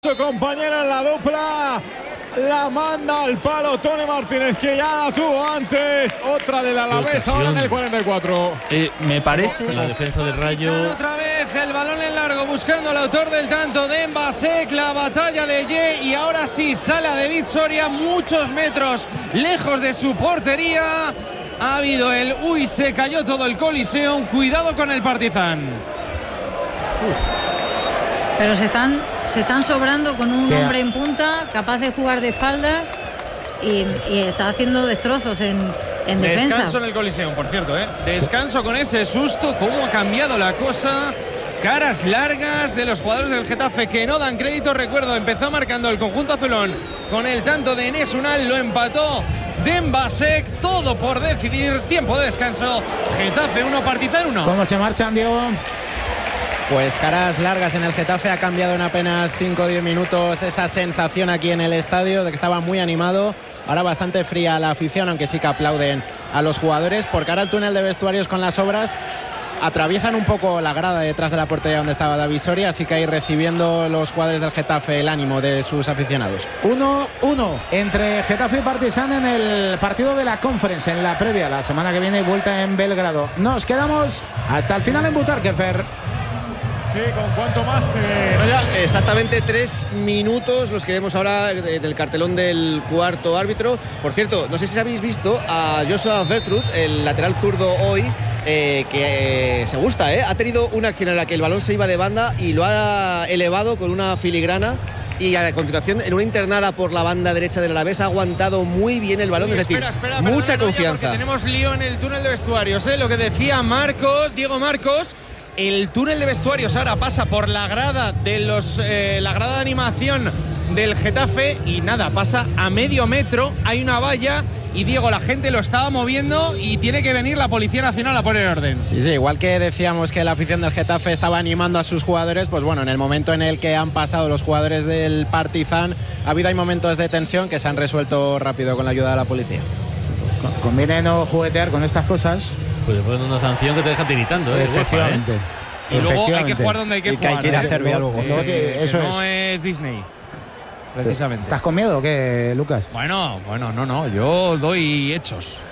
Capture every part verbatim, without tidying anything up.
Su compañero en la dupla la manda al palo Tony Martínez, que ya la tuvo antes. Otra del Alavés ahora en el cuarenta y cuatro. Eh, me parece la defensa del Rayo. Otra vez el balón en largo buscando al autor del tanto, Demba Sek. La batalla de Ye, y ahora sí sale a David Soria muchos metros lejos de su portería. Ha habido el uy, se cayó todo el Coliseo. Cuidado con el Partizan. Pero se están, se están sobrando con un hombre en punta, capaz de jugar de espaldas y, y está haciendo destrozos en, en defensa. Descanso en el Coliseo, por cierto, ¿eh? Descanso con ese susto. Cómo ha cambiado la cosa. Caras largas de los jugadores del Getafe que no dan crédito. Recuerdo, empezó marcando el conjunto azulón con el tanto de Enes Unal, lo empató Demba Sek. Todo por decidir. Tiempo de descanso. Getafe uno, Partizan uno. ¿Cómo se marchan, Diego? Pues caras largas en el Getafe. Ha cambiado en apenas cinco o diez minutos esa sensación aquí en el estadio de que estaba muy animado. Ahora bastante fría la afición, aunque sí que aplauden a los jugadores. Por cara al túnel de vestuarios con las obras, atraviesan un poco la grada detrás de la portería donde estaba David Soria, así que ahí recibiendo los jugadores del Getafe el ánimo de sus aficionados. uno uno entre Getafe y Partizan en el partido de la Conference, en la previa. La semana que viene vuelta en Belgrado. Nos quedamos hasta el final en Butarque, Fer. Sí, ¿con cuánto más, eh, Royal? Exactamente tres minutos los que vemos ahora del cartelón del cuarto árbitro. Por cierto, no sé si habéis visto a Joshua Vertrud, el lateral zurdo hoy, eh, que eh, se gusta, ¿eh? Ha tenido una acción en la que el balón se iba de banda y lo ha elevado con una filigrana. Y a continuación, en una internada por la banda derecha del Alavés, ha aguantado muy bien el balón. Uy, es decir, espera, espera, mucha perdona, confianza. Roya, tenemos lío en el túnel de vestuarios, ¿eh? Lo que decía Marcos, Diego Marcos. El túnel de vestuarios ahora pasa por la grada de los eh, la grada de animación del Getafe y nada, pasa a medio metro. Hay una valla y Diego, la gente lo estaba moviendo y tiene que venir la Policía Nacional a poner orden. Sí, sí, igual que decíamos que la afición del Getafe estaba animando a sus jugadores, pues bueno, en el momento en el que han pasado los jugadores del Partizan, ha habido hay momentos de tensión que se han resuelto rápido con la ayuda de la policía. Conviene no juguetear con estas cosas. Pues le ponen una sanción que te deja tiritando, ¿eh? Efectivamente. Y luego hay que jugar donde hay que y jugar. que hay que ir a Serbia luego. Eh, Luego que- eso que no es. es Disney, precisamente. ¿Estás con miedo o qué, Lucas? Bueno, bueno, no, no, yo doy hechos.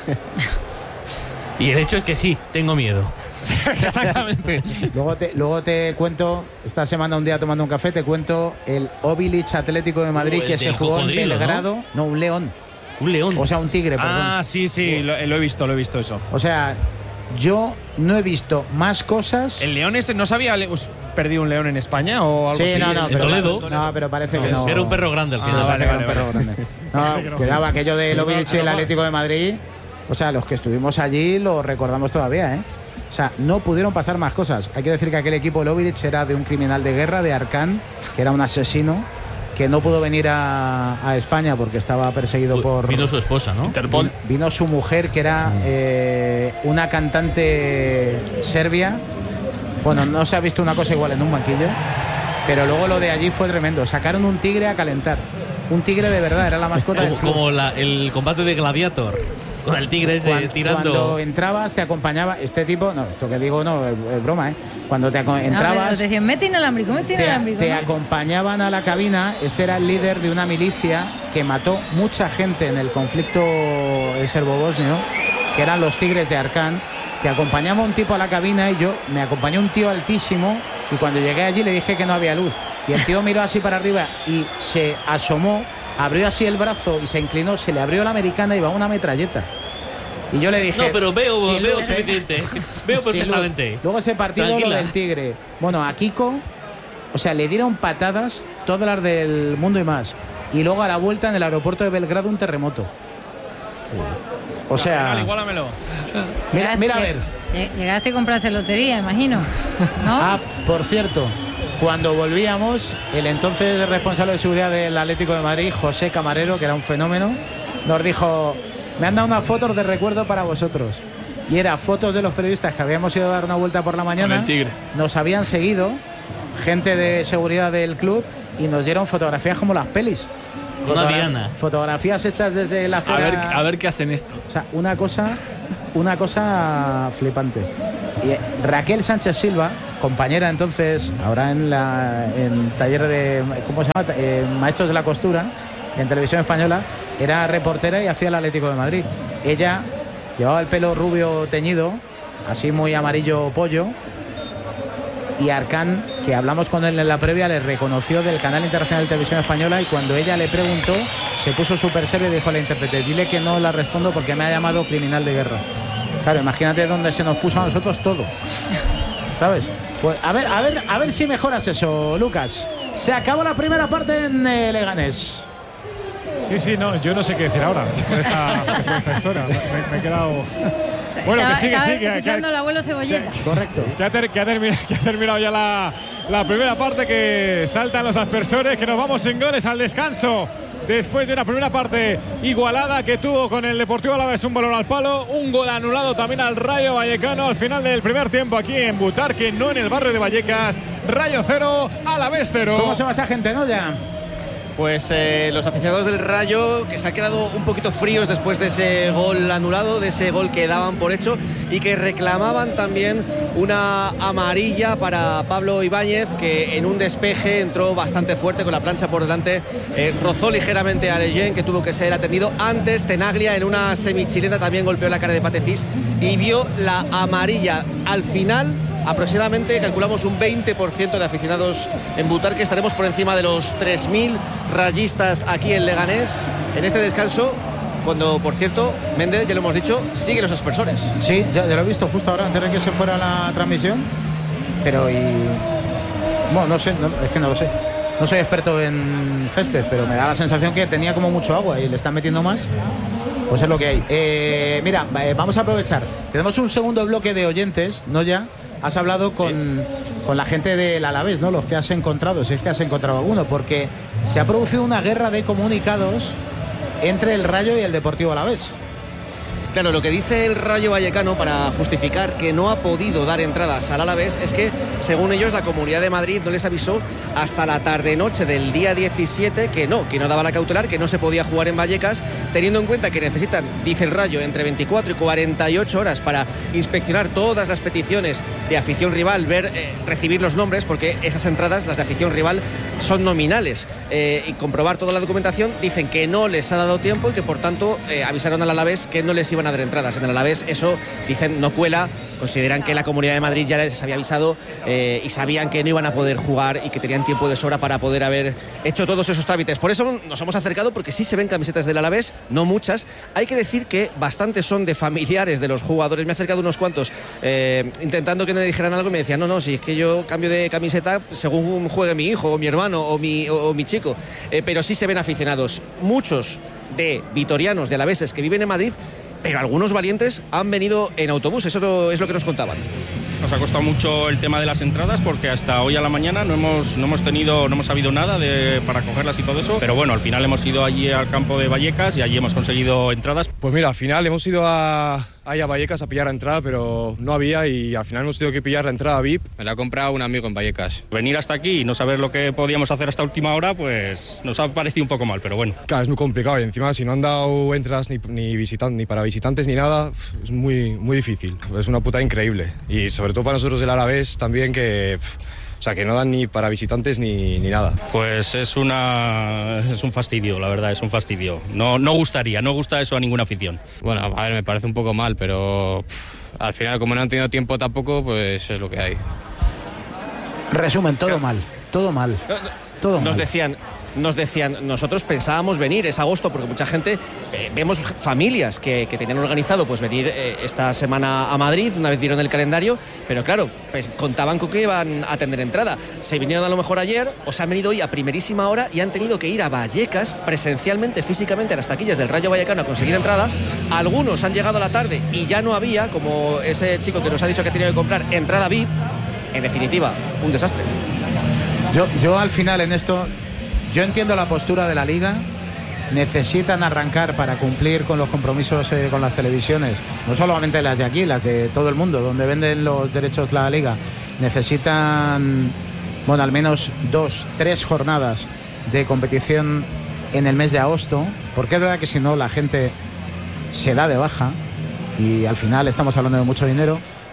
Y el hecho es que sí, tengo miedo. Exactamente. Luego te, luego te cuento, esta semana un día tomando un café, te cuento el Ovilich Atlético de Madrid, Uh, el que se del jugó en cocodrilo, Belgrado. ¿no? no, un león. Un león. O sea, un tigre, perdón. Ah, sí, sí, lo, lo he visto, lo he visto eso. O sea, yo no he visto más cosas. ¿El león ese no se había le- us- perdido un león en España o algo Sí, así? no, no, en pero, Toledo. no, pero parece que no. Era un perro grande al Ah, final. vale, Parece vale, que era un perro grande. No, cuidado, aquello de Ovilich y el Atlético de Madrid. O sea, los que estuvimos allí lo recordamos todavía, ¿eh? O sea, no pudieron pasar más cosas. Hay que decir que aquel equipo, el Ovilich, era de un criminal de guerra, de Arcán, que era un asesino, que no pudo venir a, a España porque estaba perseguido por... Vino su esposa, ¿no? Interpol. Vino su mujer, que era eh, una cantante serbia. Bueno, no se ha visto una cosa igual en un banquillo, pero luego lo de allí fue tremendo. Sacaron un tigre a calentar. Un tigre de verdad, era la mascota del Como, club. como la- el combate de Gladiator. Con el tigre ese Cuando, tirando. cuando entrabas te acompañaba este tipo, no, esto que digo no, es, es broma, ¿eh? Cuando te aco- No, pero entrabas te decían, mete inalámbrico, mete te, inalámbrico. te ¿no? acompañaban a la cabina. Este era el líder de una milicia que mató mucha gente en el conflicto serbo-bosnio, que eran los Tigres de Arcán. Te acompañaba un tipo a la cabina y yo me acompañó un tío altísimo, y cuando llegué allí le dije que no había luz y el tío miró así para arriba y se asomó, abrió así el brazo y se inclinó, se le abrió la americana y va una metralleta. Y yo le dije... No, pero veo, sin veo luz, suficiente. Veo sin perfectamente. luz. Luego ese partido, Tranquila. lo del Tigre. Bueno, a Kiko, o sea, le dieron patadas, todas las del mundo y más. Y luego a la vuelta en el aeropuerto de Belgrado un terremoto. O sea, Igualamelo. mira, mira a ver. Llegaste- Llegaste a comprarse lotería, imagino. ¿No? Ah, por cierto, cuando volvíamos, el entonces responsable de seguridad del Atlético de Madrid, José Camarero, que era un fenómeno, nos dijo: me han dado unas fotos de recuerdo para vosotros. Y era fotos de los periodistas que habíamos ido a dar una vuelta por la mañana. Con el tigre. Nos habían seguido gente de seguridad del club y nos dieron fotografías como las pelis. Una Fotogra- diana. Fotografías hechas desde la A acera. ver, a ver qué hacen esto. O sea, una cosa, una cosa flipante. Y eh, Raquel Sánchez Silva, compañera entonces, ahora en la en taller de, ¿cómo se llama? Eh, Maestros de la Costura, en Televisión Española, era reportera y hacía el Atlético de Madrid. Ella llevaba el pelo rubio teñido, así muy amarillo pollo, y Arcán, que hablamos con él en la previa, le reconoció del Canal Internacional de Televisión Española, y cuando ella le preguntó, se puso súper serio y le dijo a la intérprete: dile que no la respondo porque me ha llamado criminal de guerra. Claro, imagínate dónde se nos puso a nosotros todo, ¿sabes? Pues a ver, a ver, a ver si mejoras eso, Lucas. Se acabó la primera parte en eh, Leganés. Sí, sí, no, yo no sé qué decir ahora con esta, con esta historia. Me, me he quedado. Bueno, estaba, que sí, que estaba sí. Que, escuchando que, al abuelo Cebolleta. Que, correcto. Que ha, ter, que, ha terminado, que ha terminado ya la, la primera parte, que saltan los aspersores, que nos vamos en goles al descanso. Después de una primera parte igualada que tuvo con el Deportivo Alavés, un balón al palo, un gol anulado también al Rayo Vallecano al final del primer tiempo aquí en Butarque, no en el barrio de Vallecas. Rayo cero, Alavés cero. ¿Cómo se va esa gente, no, ya? Pues eh, los aficionados del Rayo, que se han quedado un poquito fríos después de ese gol anulado, de ese gol que daban por hecho, y que reclamaban también una amarilla para Pablo Ibáñez, que en un despeje entró bastante fuerte con la plancha por delante, eh, rozó ligeramente a Leyen, que tuvo que ser atendido. Antes Tenaglia en una semichilena también golpeó la cara de Patecís y vio la amarilla. Al final, aproximadamente calculamos un veinte por ciento de aficionados en Butarque. Estaremos por encima de los tres mil rayistas aquí en Leganés en este descanso, cuando, por cierto, Méndez, ya lo hemos dicho, sigue los aspersores. Sí, ya, ya lo he visto justo ahora, antes de que se fuera la transmisión. Pero y... Bueno, no sé, no, es que no lo sé. No soy experto en césped, pero me da la sensación que tenía como mucho agua y le están metiendo más. Pues es lo que hay. Eh, mira, eh, vamos a aprovechar. Tenemos un segundo bloque de oyentes, ¿no ya? Has hablado con, sí. con la gente del Alavés, ¿no? Los que has encontrado, si es que has encontrado alguno, porque se ha producido una guerra de comunicados entre el Rayo y el Deportivo Alavés. Claro, lo que dice el Rayo Vallecano para justificar que no ha podido dar entradas al Alavés es que, según ellos, la Comunidad de Madrid no les avisó hasta la tarde-noche del día diecisiete que no, que no daba la cautelar, que no se podía jugar en Vallecas, teniendo en cuenta que necesitan, dice el Rayo, entre veinticuatro y cuarenta y ocho horas para inspeccionar todas las peticiones de afición rival, ver, eh, recibir los nombres, porque esas entradas, las de afición rival, son nominales, eh, y comprobar toda la documentación. Dicen que no les ha dado tiempo y que, por tanto, eh, avisaron al Alavés que no les iban a dar entradas. En el Alavés eso, dicen, no cuela. Consideran que la Comunidad de Madrid ya les había avisado, eh, y sabían que no iban a poder jugar y que tenían tiempo de sobra para poder haber hecho todos esos trámites. Por eso nos hemos acercado, porque sí se ven camisetas del Alavés, no muchas. Hay que decir que bastantes son de familiares de los jugadores. Me he acercado unos cuantos eh, intentando que me dijeran algo y me decían: no, no, si es que yo cambio de camiseta según juegue mi hijo o mi hermano o mi, o, o mi chico. Eh, pero sí se ven aficionados. Muchos de vitorianos, de alaveses que viven en Madrid, pero algunos valientes han venido en autobús. Eso es lo que nos contaban. Nos ha costado mucho el tema de las entradas, porque hasta hoy a la mañana no hemos, no hemos tenido, no hemos sabido nada de, para cogerlas y todo eso, pero bueno, al final hemos ido allí al campo de Vallecas y allí hemos conseguido entradas. Pues mira, al final hemos ido a, ahí a Vallecas a pillar la entrada, pero no había, y al final hemos tenido que pillar la entrada V I P. Me la ha comprado un amigo en Vallecas. Venir hasta aquí y no saber lo que podíamos hacer hasta última hora, pues nos ha parecido un poco mal, pero bueno. Claro, es muy complicado, y encima si no han dado entradas ni, ni, visitan, ni para visitantes ni nada, es muy, muy difícil. Es una puta increíble, y sobre todo para nosotros del Alavés también, que... O sea, que no dan ni para visitantes ni, ni nada. Pues es una es un fastidio, la verdad, es un fastidio. No, no gustaría, no gusta eso a ninguna afición. Bueno, a ver, me parece un poco mal, pero pff, al final, como no han tenido tiempo tampoco, pues es lo que hay. Resumen, todo mal, todo mal, todo mal. Nos decían... Nos decían, nosotros pensábamos venir, es agosto, porque mucha gente, eh, vemos familias que, que tenían organizado pues venir eh, esta semana a Madrid, una vez dieron el calendario, pero claro, pues contaban con que iban a tener entrada. Se vinieron a lo mejor ayer, o se han venido hoy a primerísima hora y han tenido que ir a Vallecas presencialmente, físicamente, a las taquillas del Rayo Vallecano a conseguir entrada. Algunos han llegado a la tarde y ya no había, como ese chico que nos ha dicho que ha tenido que comprar entrada V I P. En definitiva, un desastre. Yo, yo al final en esto... Yo entiendo la postura de la Liga. Necesitan arrancar para cumplir con los compromisos eh, con las televisiones, no solamente las de aquí, las de todo el mundo, donde venden los derechos la Liga. Necesitan, bueno, al menos dos, tres jornadas de competición en el mes de agosto, porque es verdad que si no la gente se da de baja y al final estamos hablando de mucho dinero.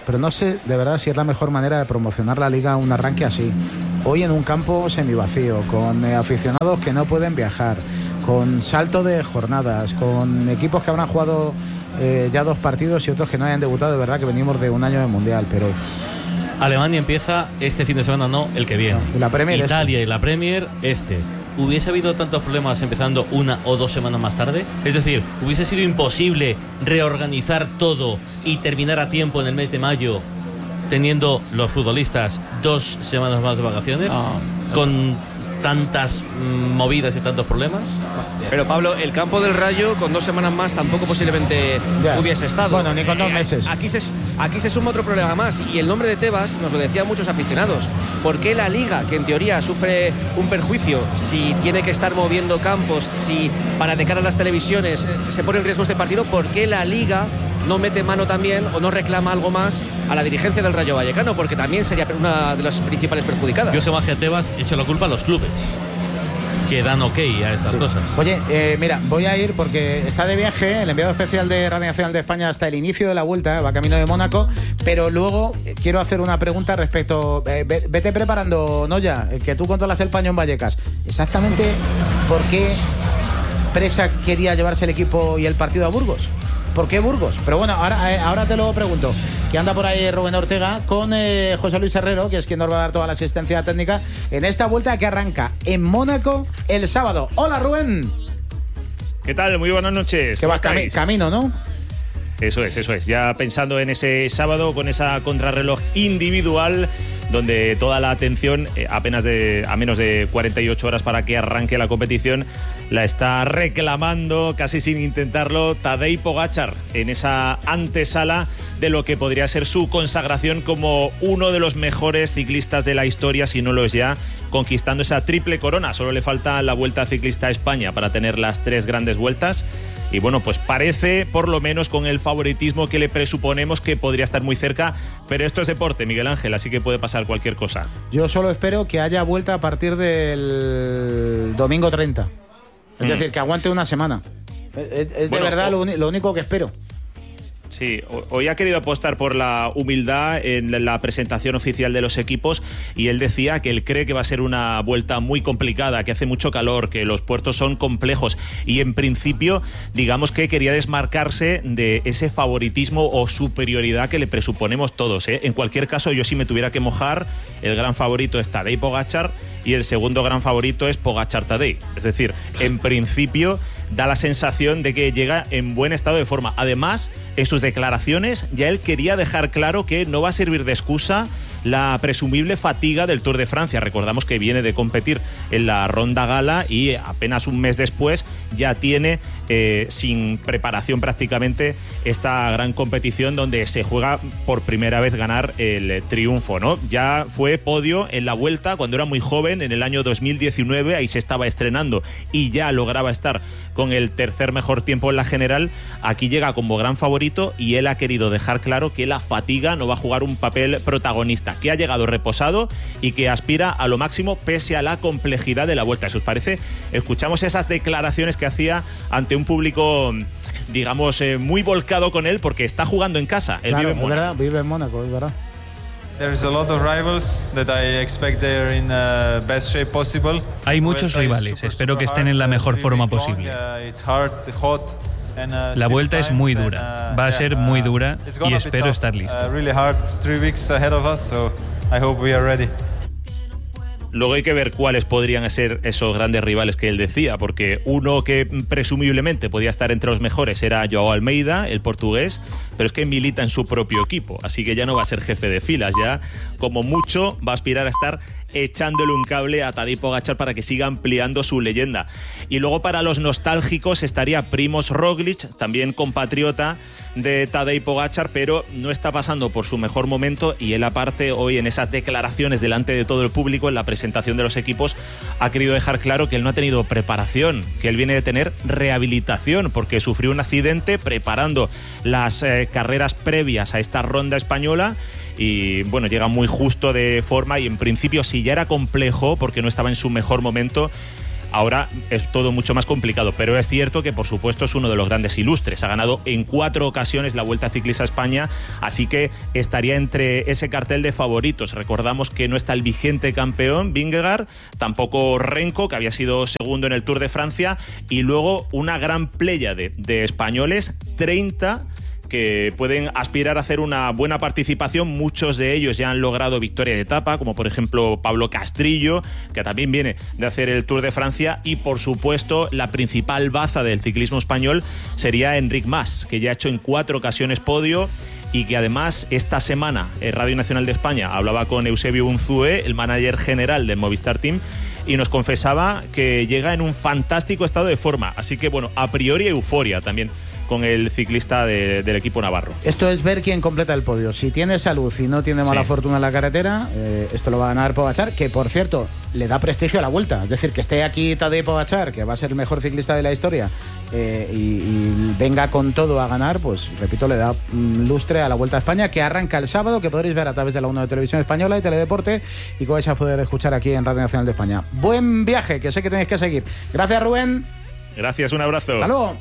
pero no sé de verdad si es la mejor manera de promocionar la Liga un arranque así. Hoy en un campo semivacío, con eh, aficionados que no pueden viajar, con salto de jornadas, con equipos que habrán jugado eh, ya dos partidos y otros que no hayan debutado. De verdad que venimos de un año de Mundial, pero... Alemania empieza este fin de semana, no, el que viene. No, y la Premier Italia este. y la Premier este. ¿Hubiese habido tantos problemas empezando una o dos semanas más tarde? Es decir, ¿hubiese sido imposible reorganizar todo y terminar a tiempo en el mes de mayo, teniendo los futbolistas dos semanas más de vacaciones, no, no. con tantas mm, movidas y tantos problemas? Pero Pablo, el campo del Rayo con dos semanas más tampoco posiblemente ya. hubiese estado. Bueno, ni con dos eh, meses. Aquí se, aquí se suma otro problema más, y el nombre de Tebas nos lo decían muchos aficionados. ¿Por qué la Liga, que en teoría sufre un perjuicio si tiene que estar moviendo campos, si para de cara a las televisiones se pone en riesgo este partido, por qué la Liga no mete mano también o no reclama algo más a la dirigencia del Rayo Vallecano? Porque también sería una de las principales perjudicadas. Yo que más que a Tebas he hecho la culpa a los clubes que dan ok a estas sí. cosas. Oye, eh, mira, voy a ir porque está de viaje el enviado especial de Radio Nacional de España hasta el inicio de la vuelta, va camino de Mónaco, pero luego quiero hacer una pregunta respecto, eh, vete preparando, Noya, que tú controlas el paño en Vallecas. Exactamente, ¿por qué Presa quería llevarse el equipo y el partido a Burgos? ¿Por qué Burgos? Pero bueno, ahora, eh, ahora te lo pregunto. Que anda por ahí Rubén Ortega con eh, José Luis Herrero, que es quien nos va a dar toda la asistencia técnica en esta vuelta que arranca en Mónaco el sábado. Hola, Rubén. ¿Qué tal? Muy buenas noches. Que vas cami- camino, ¿no? Eso es, eso es. Ya pensando en ese sábado con esa contrarreloj individual, donde toda la atención, eh, apenas de a menos de cuarenta y ocho horas para que arranque la competición, la está reclamando, casi sin intentarlo, Tadej Pogačar, en esa antesala de lo que podría ser su consagración como uno de los mejores ciclistas de la historia, si no lo es ya, conquistando esa triple corona. Solo le falta la Vuelta Ciclista a España para tener las tres grandes vueltas. Y bueno, pues parece, por lo menos con el favoritismo que le presuponemos, que podría estar muy cerca, pero esto es deporte, Miguel Ángel, así que puede pasar cualquier cosa. Yo solo espero que haya vuelta a partir del domingo treinta. Es mm. decir, que aguante una semana. Es, es bueno, de verdad o... lo, lo único que espero. Sí, hoy ha querido apostar por la humildad en la presentación oficial de los equipos, y él decía que él cree que va a ser una vuelta muy complicada, que hace mucho calor, que los puertos son complejos, y en principio digamos que quería desmarcarse de ese favoritismo o superioridad que le presuponemos todos, ¿eh? En cualquier caso, yo si me tuviera que mojar, el gran favorito es Tadej Pogačar y el segundo gran favorito es Pogačar-Tadej. Es decir, en principio da la sensación de que llega en buen estado de forma. Además, en sus declaraciones ya él quería dejar claro que no va a servir de excusa la presumible fatiga del Tour de Francia. Recordamos que viene de competir en la Ronda Gala y apenas un mes después ya tiene eh, sin preparación prácticamente esta gran competición donde se juega por primera vez ganar el triunfo, ¿no? Ya fue podio en la Vuelta cuando era muy joven, en el año dos mil diecinueve, ahí se estaba estrenando y ya lograba estar con el tercer mejor tiempo en la general. Aquí llega como gran favorito y él ha querido dejar claro que la fatiga no va a jugar un papel protagonista, que ha llegado reposado y que aspira a lo máximo pese a la complejidad de la Vuelta. ¿Eso os parece? Escuchamos esas declaraciones que hacía ante un público, digamos, eh, muy volcado con él, porque está jugando en casa. Él claro, vive en Mónaco. Es verdad, vive en Mónaco, es verdad. There's a lot of rivals that I expect they're in uh, best shape possible. Hay muchos rivales, espero que estén en la mejor forma posible. La Vuelta es muy dura, va a ser muy dura y espero estar listo. Luego hay que ver cuáles podrían ser esos grandes rivales que él decía, porque uno que presumiblemente podía estar entre los mejores era Joao Almeida, el portugués, pero es que milita en su propio equipo, así que ya no va a ser jefe de filas, ya como mucho va a aspirar a estar echándole un cable a Tadej Pogačar para que siga ampliando su leyenda. Y luego para los nostálgicos estaría Primož Roglič, también compatriota de Tadej Pogačar, pero no está pasando por su mejor momento, y él aparte hoy en esas declaraciones delante de todo el público en la presentación de los equipos ha querido dejar claro que él no ha tenido preparación, que él viene de tener rehabilitación porque sufrió un accidente preparando las eh, carreras previas a esta ronda española. Y bueno, llega muy justo de forma y en principio si ya era complejo porque no estaba en su mejor momento, ahora es todo mucho más complicado, pero es cierto que por supuesto es uno de los grandes ilustres, ha ganado en cuatro ocasiones la Vuelta Ciclista a España, así que estaría entre ese cartel de favoritos. Recordamos que no está el vigente campeón Vingegaard, tampoco Renko, que había sido segundo en el Tour de Francia, y luego una gran pléyade de, de españoles, treinta que pueden aspirar a hacer una buena participación. Muchos de ellos ya han logrado victoria de etapa, como por ejemplo Pablo Castrillo, que también viene de hacer el Tour de Francia, y por supuesto la principal baza del ciclismo español sería Enric Mas, que ya ha hecho en cuatro ocasiones podio, y que además esta semana en Radio Nacional de España hablaba con Eusebio Unzué, el manager general del Movistar Team, y nos confesaba que llega en un fantástico estado de forma. Así que bueno, a priori euforia también con el ciclista de, del equipo navarro. Esto es ver quién completa el podio. Si tiene salud y no tiene mala sí. fortuna en la carretera, eh, esto lo va a ganar Pogačar, que por cierto le da prestigio a la Vuelta. Es decir, que esté aquí Tadej Pogačar, que va a ser el mejor ciclista de la historia, eh, y, y venga con todo a ganar, pues repito, le da mm, lustre a la Vuelta a España, que arranca el sábado, que podréis ver a través de la uno de Televisión Española y Teledeporte, y que vais a poder escuchar aquí en Radio Nacional de España. Buen viaje, que sé que tenéis que seguir. Gracias, Rubén. Gracias, un abrazo. Hasta luego.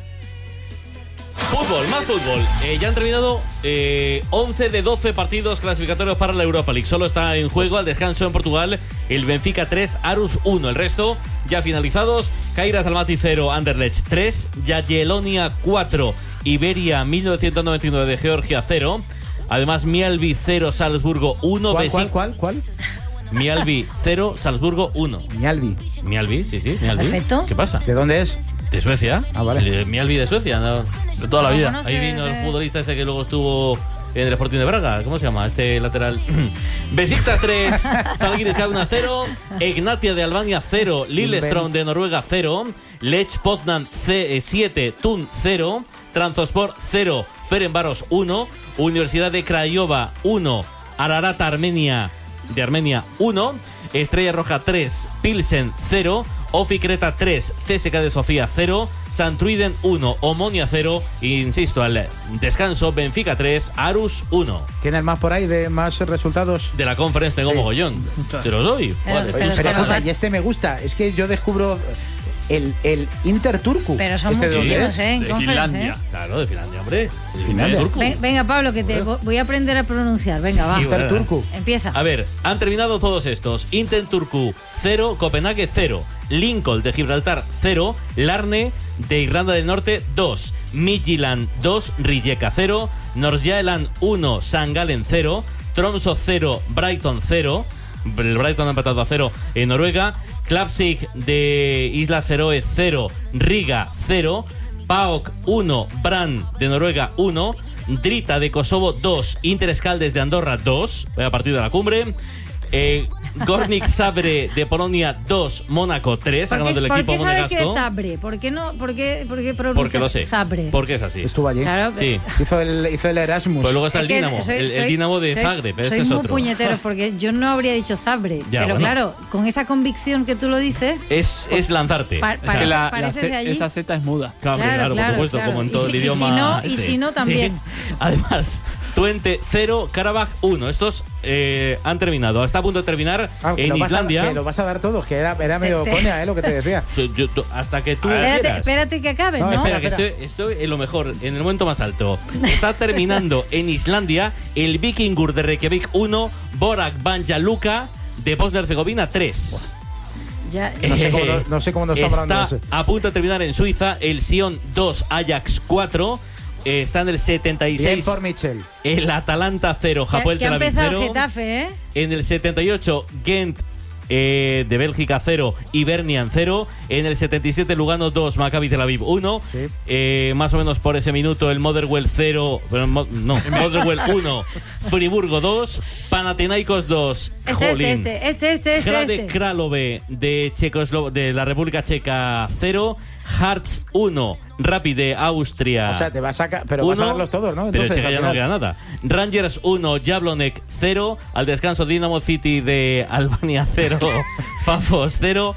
Fútbol, más fútbol. Eh, ya han terminado eh, once de doce partidos clasificatorios para la Europa League. Solo está en juego al descanso en Portugal el Benfica tres, Aarhus uno. El resto ya finalizados: Kairat Almaty cero, Anderlecht tres, Jagiellonia cuatro, Iberia mil novecientos noventa y nueve de Georgia cero. Además, Mialbi cero, Salzburgo uno. ¿Cuál, cuál, cuál, cuál? Mialbi cero, Salzburgo uno. Mialbi. Mialbi, sí, sí. Mialbi. Perfecto. ¿Qué pasa? ¿De dónde es? De Suecia. Ah, vale. El Mialbi de Suecia, ¿no? De toda la vida. Ahí vino de... el futbolista ese que luego estuvo en el Sporting de Braga. ¿Cómo se llama? Este lateral. Besiktas tres, Zalgiris Kaunas cero, Egnatia de Albania cero, Lillestrøm de Noruega cero, Lech Poznan siete, Thun cero, Trabzonspor cero, Ferencváros uno, Universidad de Craiova uno, Ararat Armenia de Armenia uno, Estrella Roja tres, Pilsen cero, Ofi Creta tres, C S K de Sofía cero, Santruiden uno, Omonia cero, e insisto, al descanso Benfica tres, Aarhus uno. ¿Tienes más por ahí de más resultados? De la Conference tengo sí. mogollón. Te los doy. Pero, pero, pero, pero escucha, y este me gusta. Es que yo descubro el, el Inter Turku. Pero son este muchísimos, ¿eh? En de Finlandia. ¿eh? Claro, de Finlandia, hombre. De Finlandia. Ven, venga, Pablo, que te voy a aprender a pronunciar. Venga, va. Inter Turku. Empieza. A ver, han terminado todos estos. Inter Turku cero, Copenhague cero, Lincoln de Gibraltar cero, Larne de Irlanda del Norte dos, Midtjylland dos, Rijeka cero, Nordsjælland uno, St. Gallen cero, Tromsø cero, Brighton cero. El Brighton ha empatado a cero en Noruega. Klapsik de Islas Feroe cero, Riga cero, PAOK uno, Brann de Noruega uno, Drita de Kosovo dos, Inter Escaldes de Andorra dos, a partir de la cumbre. Eh, Gornik Zabre de Polonia dos, Mónaco tres, ¿Por qué, del ¿por equipo qué sabes que es monegasco. Zabre? ¿Por qué no? ¿Por qué, por qué Porque pronuncias lo sé. Zabre? Porque es así. Estuvo allí. Claro, Sí. Hizo el, hizo el Erasmus. Pues luego está el Es que Dinamo, soy- el, el soy- Dinamo de soy- Zagreb, ese Sois es muy otro. puñeteros porque yo no habría dicho Zabre. Ya, pero bueno. claro, con esa convicción que tú lo dices, Es, es lanzarte. Pa- O sea, parece- la, la parece C- de allí. esa Z es muda. Claro, Claro, claro, claro, por supuesto, claro. como en Y todo si- el y si idioma. no- y este. si no, también. Sí. Además, Twente cero, Karabakh uno. Estos eh, han terminado. Está a punto de terminar Ah, que en lo vas a- Islandia. que lo vas a dar todo, que era, era medio Te- te- coña, ¿eh? Lo que te decía. Sí, yo- tú- hasta que tú espérate, quieras. espérate que acabe, No, ¿no? Espera, espera. que estoy, estoy en lo mejor, en el momento más alto. Está terminando en Islandia el Vikingur de Reykjavik uno, Borak Banja Luka de Bosnia-Herzegovina tres. Ya, No sé cómo, no, no sé cómo nos está hablando Está ese. a punto de terminar en Suiza el Sion dos, Ajax cuatro. Eh, está en el setenta y Bien seis por Michel. el Atalanta cero, que, Hapoel que ha Tel Aviv empezado cero. el Getafe, ¿eh? En el setenta y ocho, Gent eh, de Bélgica cero, Hibernian cero. En el setenta y siete, Lugano dos, Maccabi Tel Aviv uno. Sí. Eh, más o menos por ese minuto, el Motherwell cero. Bueno, mo- no, Motherwell uno, Friburgo dos, Panathinaikos dos. Este, Jolín. este, este, este, este, este, Grade este. Kralove de, Checoslo de la República Checa cero, Hearts uno, Rapid de Austria. O sea, te vas a ca- pero vas a uno, darlos todos, ¿no? Pero Entonces, si que al ya no final. queda nada. Rangers uno, Jablonec cero, al descanso Dynamo City de Albania cero, Pafos cero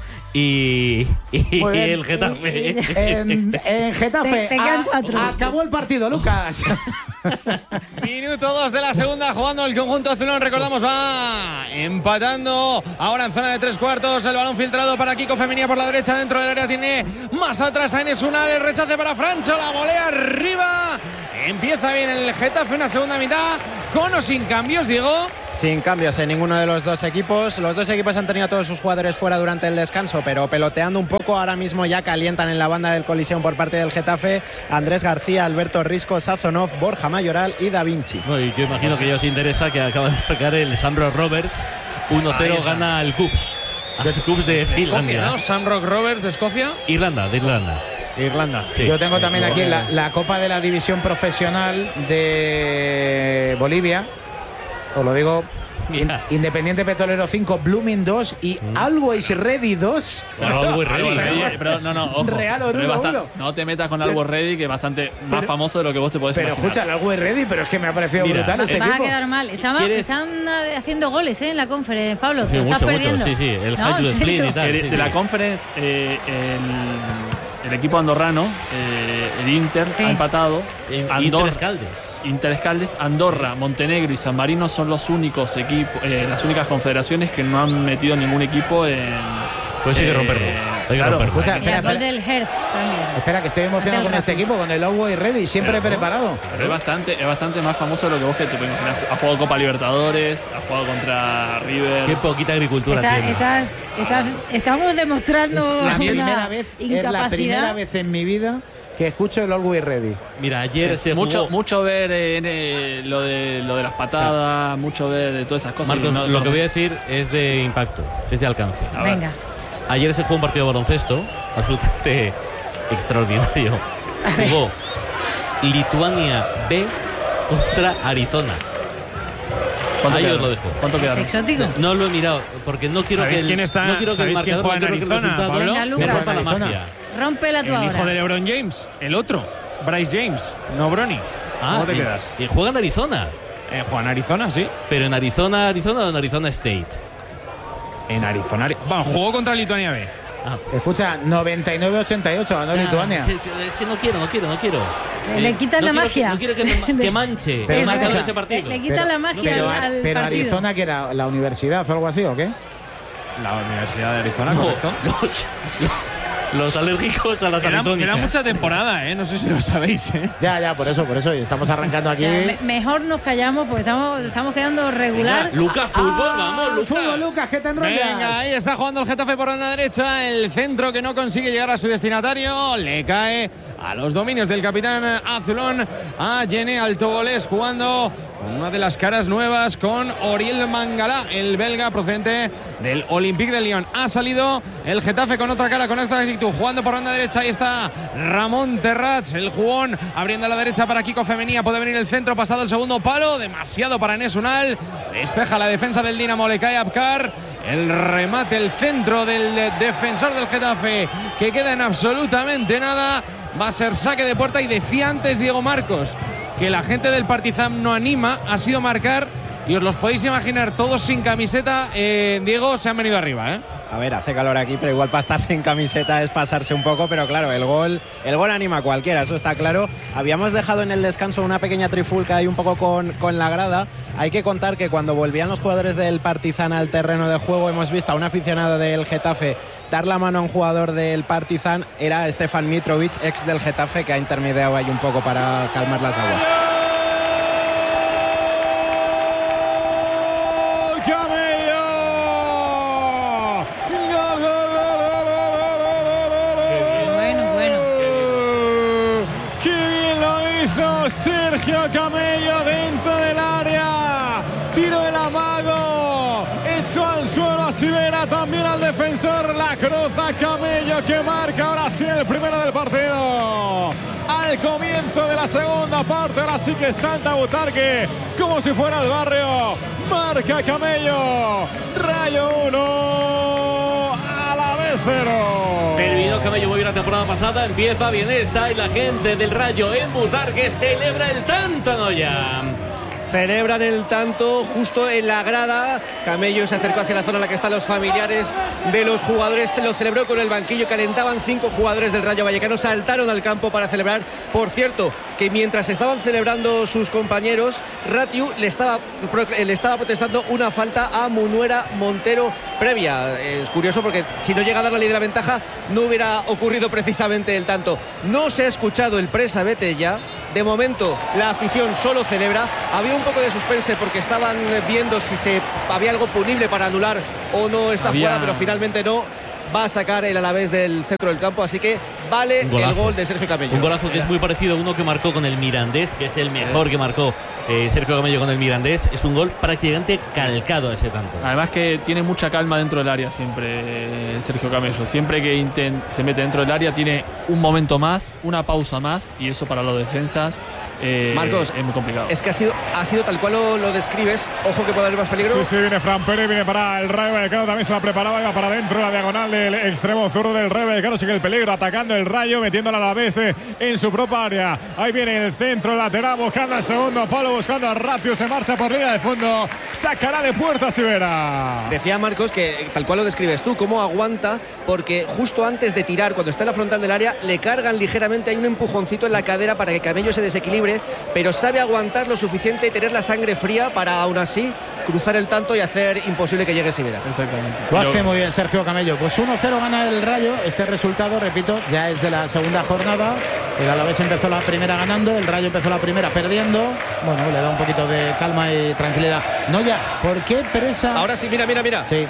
y, y Muy bien. el Getafe. En, en Getafe Te- te quedan a- cuatro. acabó el partido, Lucas. Minuto dos de la segunda, jugando el conjunto azulón. Recordamos, va empatando. Ahora en zona de tres cuartos. El balón filtrado para Kiko Femenía por la derecha. Dentro del área tiene más atrás a Enes Unal. El rechace para Francho. La volea arriba. Empieza bien el Getafe, una segunda mitad. ¿Con o sin cambios, Diego? Sin cambios en ninguno de los dos equipos. Los dos equipos han tenido a todos sus jugadores fuera durante el descanso, pero peloteando un poco. Ahora mismo ya calientan en la banda del Coliseum por parte del Getafe Andrés García, Alberto Risco, Sazonov, Borja Mayoral y Da Vinci. No, y yo imagino que ya os interesa que acaba de marcar el Shamrock Rovers. uno cero gana el Cubs. El Cubs de, de Finlandia. Escocia, ¿no? Shamrock Rovers de Escocia. Irlanda, de Irlanda. Irlanda. Sí. Yo tengo también aquí la, la Copa de la División Profesional de Bolivia. Os lo digo. Mira. Independiente Petrolero cinco, Blooming dos y mm. Always Ready dos. Claro, Always Ready. Ready pero no, no, ojo. Real o pero uno, bastante, uno. No te metas con Always Ready, que es bastante más pero, famoso de lo que vos te podés pero imaginar. Pero escucha, el Always Ready, pero es que me ha parecido Mira, brutal este vas equipo. Vas a quedar mal. Estaba, están haciendo goles ¿eh? en la conferencia, Pablo. Te sí, lo estás mucho, perdiendo. Mucho. Sí, sí, el no, high to split y tal. De, sí, de sí. la conference, eh, el, el equipo andorrano, eh, el Inter, sí. ha empatado. Andorra, Inter Escaldes. Inter Escaldes, Andorra, Montenegro y San Marino son los únicos equipos, eh, las únicas confederaciones que no han metido ningún equipo en. Pues hay que romperlo. Hay que romperlo. Escucha, y el gol del Hertz también. Espera, que estoy emocionado con este equipo, con el Always Ready, siempre pero, preparado. Pero es bastante, es bastante más famoso de lo que vos que te puedes imaginar. Ha jugado Copa Libertadores, ha jugado contra River. Qué poquita agricultura está, tiene. Está, está, estamos demostrando es la primera vez, incapacidad. Es la primera vez en mi vida que escucho el Always Ready. Mira, ayer es se mucho, jugó... mucho ver eh, eh, lo de lo de las patadas, sí. mucho ver de todas esas cosas. Marcos, no, lo no que sé. voy a decir es de impacto, es de alcance. A Venga. Ayer se jugó un partido de baloncesto absolutamente extraordinario. Jugó Lituania B contra Arizona. ¿Cuánto Ahí quedaron? os lo dejo. ¿Cuánto ¿Es quedaron? exótico? No lo he mirado porque no quiero que el, quién está, no quiero que el marcador, no quiero que el resultado Venga, me Lucas. rompa la magia. Rómpela tú el ahora. hijo de LeBron James, el otro, Bryce James, no Bronny. Ah, ¿Cómo te y, quedas? Y juega en Arizona. Eh, juega en Arizona, sí. Pero en Arizona, Arizona o en Arizona State. En Arizona. Bueno, jugó contra Lituania B. Ah. Escucha, noventa y nueve ochenta y ocho ganó Ah, Lituania. Es, es que no quiero, no quiero, no quiero. Le, le quitas no la quiero magia. Que, no quiero que, me, que manche Pero el marcador cosa, de ese partido. Le, le quitas la magia pero, al, al pero partido. Arizona, que era la universidad o algo así, ¿o qué? La Universidad de Arizona, No, correcto. Los, los, los alérgicos a las Queda, arizonicas. queda mucha temporada, ¿eh? No sé si lo sabéis, ¿eh? Ya, ya, por eso, por eso. Estamos arrancando aquí. O sea, me, mejor nos callamos porque estamos, estamos quedando regular. Venga, Lucas, fútbol, Ah, vamos, Lucas. Fútbol, Lucas, ¿qué te enrollas? Venga, ahí está jugando el Getafe por la derecha. El centro que no consigue llegar a su destinatario. Le cae a los dominios del capitán azulón a Yene Altogolés, jugando con una de las caras nuevas con Oriel Mangala, el belga procedente del Olympique de Lyon. Ha salido el Getafe con otra cara, con otra actitud, jugando por banda derecha. Ahí está Ramón Terrats, el jugón, abriendo a la derecha para Kiko Femenía. Puede venir el centro, pasado el segundo palo, demasiado para Enes Unal. Despeja la defensa del Dinamo, le cae Abkar. El remate, el centro del defensor del Getafe, que queda en absolutamente nada. Va a ser saque de puerta. Y decía antes Diego Marcos que la gente del Partizan no anima, ha sido marcar. Y os los podéis imaginar, todos sin camiseta. eh, Diego, se han venido arriba, ¿eh? A ver, hace calor aquí, pero igual para estar sin camiseta es pasarse un poco, pero claro, el gol, el gol anima a cualquiera, eso está claro. Habíamos dejado en el descanso una pequeña trifulca ahí un poco con, con la grada. Hay que contar que cuando volvían los jugadores del Partizan al terreno de juego, hemos visto a un aficionado del Getafe dar la mano a un jugador del Partizan. Era Stefan Mitrovic, ex del Getafe, que ha intermediado ahí un poco para calmar las aguas. Sergio Camello dentro del área, tiro del amago, hecho al suelo a Sivera, también al defensor, la cruza Camello, que marca ahora sí el primero del partido. Al comienzo de la segunda parte, ahora sí que salta Butarque como si fuera el barrio, marca Camello, Rayo uno, a la vez cero. Terminó Camello muy bien la temporada pasada, empieza bien esta y la gente del Rayo en Butarque celebra el tanto, Noya. celebran el tanto justo en la grada. Camello se acercó hacia la zona en la que están los familiares de los jugadores, lo celebró con el banquillo, calentaban cinco jugadores del Rayo Vallecano, saltaron al campo para celebrar. Por cierto, que mientras estaban celebrando sus compañeros, Ratiu le estaba, le estaba protestando una falta a Munuera Montero previa. Es curioso porque si no llega a dar la ley de la ventaja no hubiera ocurrido precisamente el tanto. No se ha escuchado el presa vete ya. De momento la afición solo celebra. Había un poco de suspense porque estaban viendo si se había algo punible para anular o no esta había... jugada, pero finalmente no. Va a sacar el Alavés del centro del campo, así que vale el gol de Sergio Camello. Un golazo que es muy parecido a uno que marcó con el Mirandés, que es el mejor que marcó eh, Sergio Camello con el Mirandés. Es un gol prácticamente calcado a ese tanto. Además que tiene mucha calma dentro del área siempre Sergio Camello. Siempre que intent, se mete dentro del área tiene un momento más, una pausa más, y eso para los defensas eh, Marcos, es muy complicado. Es que ha sido, ha sido tal cual lo, lo describes. Ojo que puede haber más peligro. Sí, sí, viene Fran Pérez, viene para el Rayo Vallecano, también se la preparaba, iba para adentro, la diagonal del extremo zurdo del Rayo Vallecano. Sigue el peligro, atacando el Rayo, metiéndola a la vez eh, en su propia área. Ahí viene el centro lateral, buscando al segundo palo, buscando a Ratiu, se marcha por línea de fondo, sacará de puerta Sivera. Decía Marcos que tal cual lo describes tú, cómo aguanta, porque justo antes de tirar, cuando está en la frontal del área, le cargan ligeramente, hay un empujoncito en la cadera para que Camello se desequilibre, pero sabe aguantar lo suficiente y tener la sangre fría para aún así cruzar el tanto y hacer imposible que llegue Sivera. Exactamente. Lo hace muy bien Sergio Camello. Pues uno cero gana el Rayo. Este resultado, repito, ya es de la segunda jornada. El Alavés empezó la primera ganando, el Rayo empezó la primera perdiendo. Bueno, le da un poquito de calma y tranquilidad. No ya, ¿por qué presa? Ahora sí, mira, mira, mira. Sí.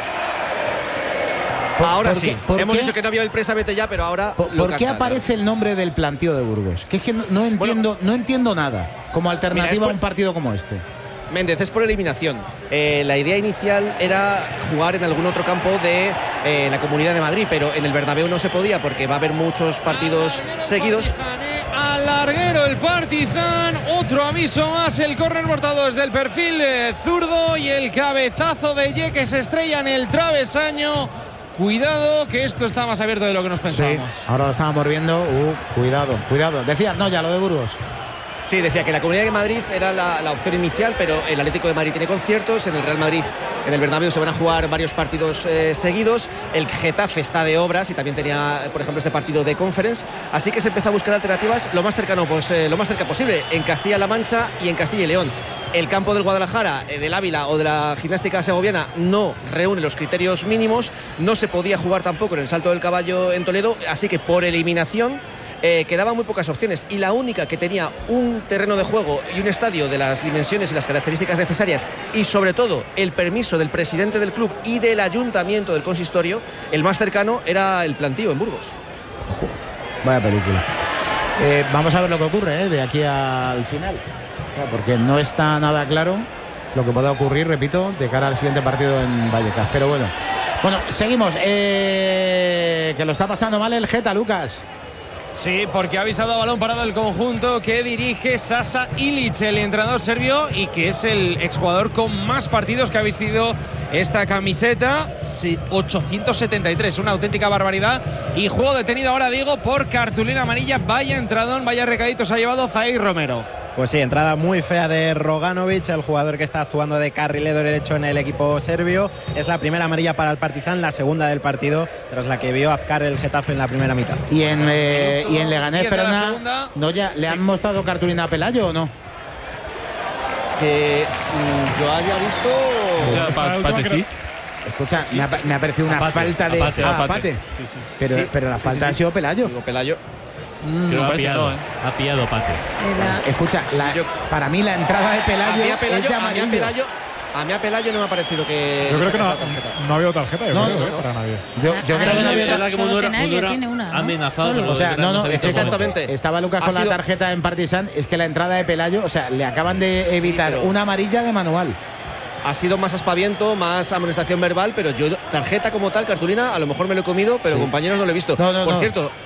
Por, ahora por sí. qué, por Hemos qué, dicho que no había el presa vete ya, pero ahora. ¿Por, lo ¿por qué canta, aparece el nombre del plantío de Burgos? Que es que no, no entiendo, bueno, no entiendo nada como alternativa mira, por, a un partido como este. Méndez, es por eliminación. Eh, la idea inicial era jugar en algún otro campo de eh, la Comunidad de Madrid, pero en el Bernabéu no se podía porque va a haber muchos partidos seguidos. Al larguero el Partizan, otro aviso más, el córner mortado desde el perfil eh, zurdo y el cabezazo de Ye que se estrella en el travesaño. Cuidado que esto está más abierto de lo que nos pensábamos. Sí, ahora lo estábamos viendo. Uh, cuidado, cuidado. Decías, no, ya lo de Burgos. Sí, decía que la Comunidad de Madrid era la, la opción inicial, pero el Atlético de Madrid tiene conciertos, en el Real Madrid, en el Bernabéu se van a jugar varios partidos eh, seguidos, el Getafe está de obras y también tenía, por ejemplo, este partido de Conference, así que se empezó a buscar alternativas lo más cercano, pues eh, lo más cerca posible, en Castilla-La Mancha y en Castilla y León. El campo del Guadalajara, eh, del Ávila o de la Gimnástica Segoviana no reúne los criterios mínimos, no se podía jugar tampoco en el Salto del Caballo en Toledo, así que por eliminación Eh, quedaban muy pocas opciones y la única que tenía un terreno de juego y un estadio de las dimensiones y las características necesarias y sobre todo el permiso del presidente del club y del ayuntamiento del consistorio, el más cercano era el plantío en Burgos. Vaya película. Eh, vamos a ver lo que ocurre eh, de aquí al final, o sea, porque no está nada claro lo que pueda ocurrir, repito, de cara al siguiente partido en Vallecas. Pero bueno, bueno, seguimos. Eh, que lo está pasando mal el Geta, Lucas. Sí, porque ha avisado a balón parado el conjunto que dirige Sasa Ilic, el entrenador serbio, y que es el exjugador con más partidos que ha vestido esta camiseta, ochocientos setenta y tres, una auténtica barbaridad. Y juego detenido ahora, digo, por cartulina amarilla. Vaya entradón, vaya recaditos ha llevado Zaid Romero. Pues sí, entrada muy fea de Roganovic, el jugador que está actuando de carrilero derecho en el equipo serbio. Es la primera amarilla para el Partizan, la segunda del partido, tras la que vio Apcar el Getafe en la primera mitad. Y en, eh, y en Leganés, Perona, ¿no ya le sí. han mostrado cartulina a Pelayo o no? Que mm, yo haya visto. O sea, pa, Patesis. Escucha, sí, me, ha, me ha parecido una apate, falta de apate, ah, apate. apate. Sí, sí. Pero, Sí, pero la sí, falta sí, sí. ha sido Pelayo. Digo, Pelayo. Mm, Creo ha parece pillado, no, ¿eh? ha pillado Pate. Escucha, la, yo- para mí la entrada de A Pelayo, mí a Pelayo, es de a mí a amarillo. Pelayo, a mí a Pelayo no me ha parecido que Yo le creo que no, sacase la tarjeta. no ha habido tarjeta, yo No, creo, no, eh, no. para nadie. Yo, yo creo que no Es había. verdad que Solo Mundura- Tenay Mundura tiene una, ¿no? ha amenazado, Solo. pero O sea, de verdad no, no, se ha es que visto estaba, poco. Exactamente. estaba Lucas Ha con la sido- tarjeta en Partizan. Es que la entrada de Pelayo, o sea, le acaban de Sí, evitar pero- una amarilla de manual. Ha sido más aspaviento, más amonestación verbal, pero yo tarjeta como tal, cartulina, a lo mejor me lo he comido, pero Sí. compañeros no lo he visto. No, no, Por no. cierto,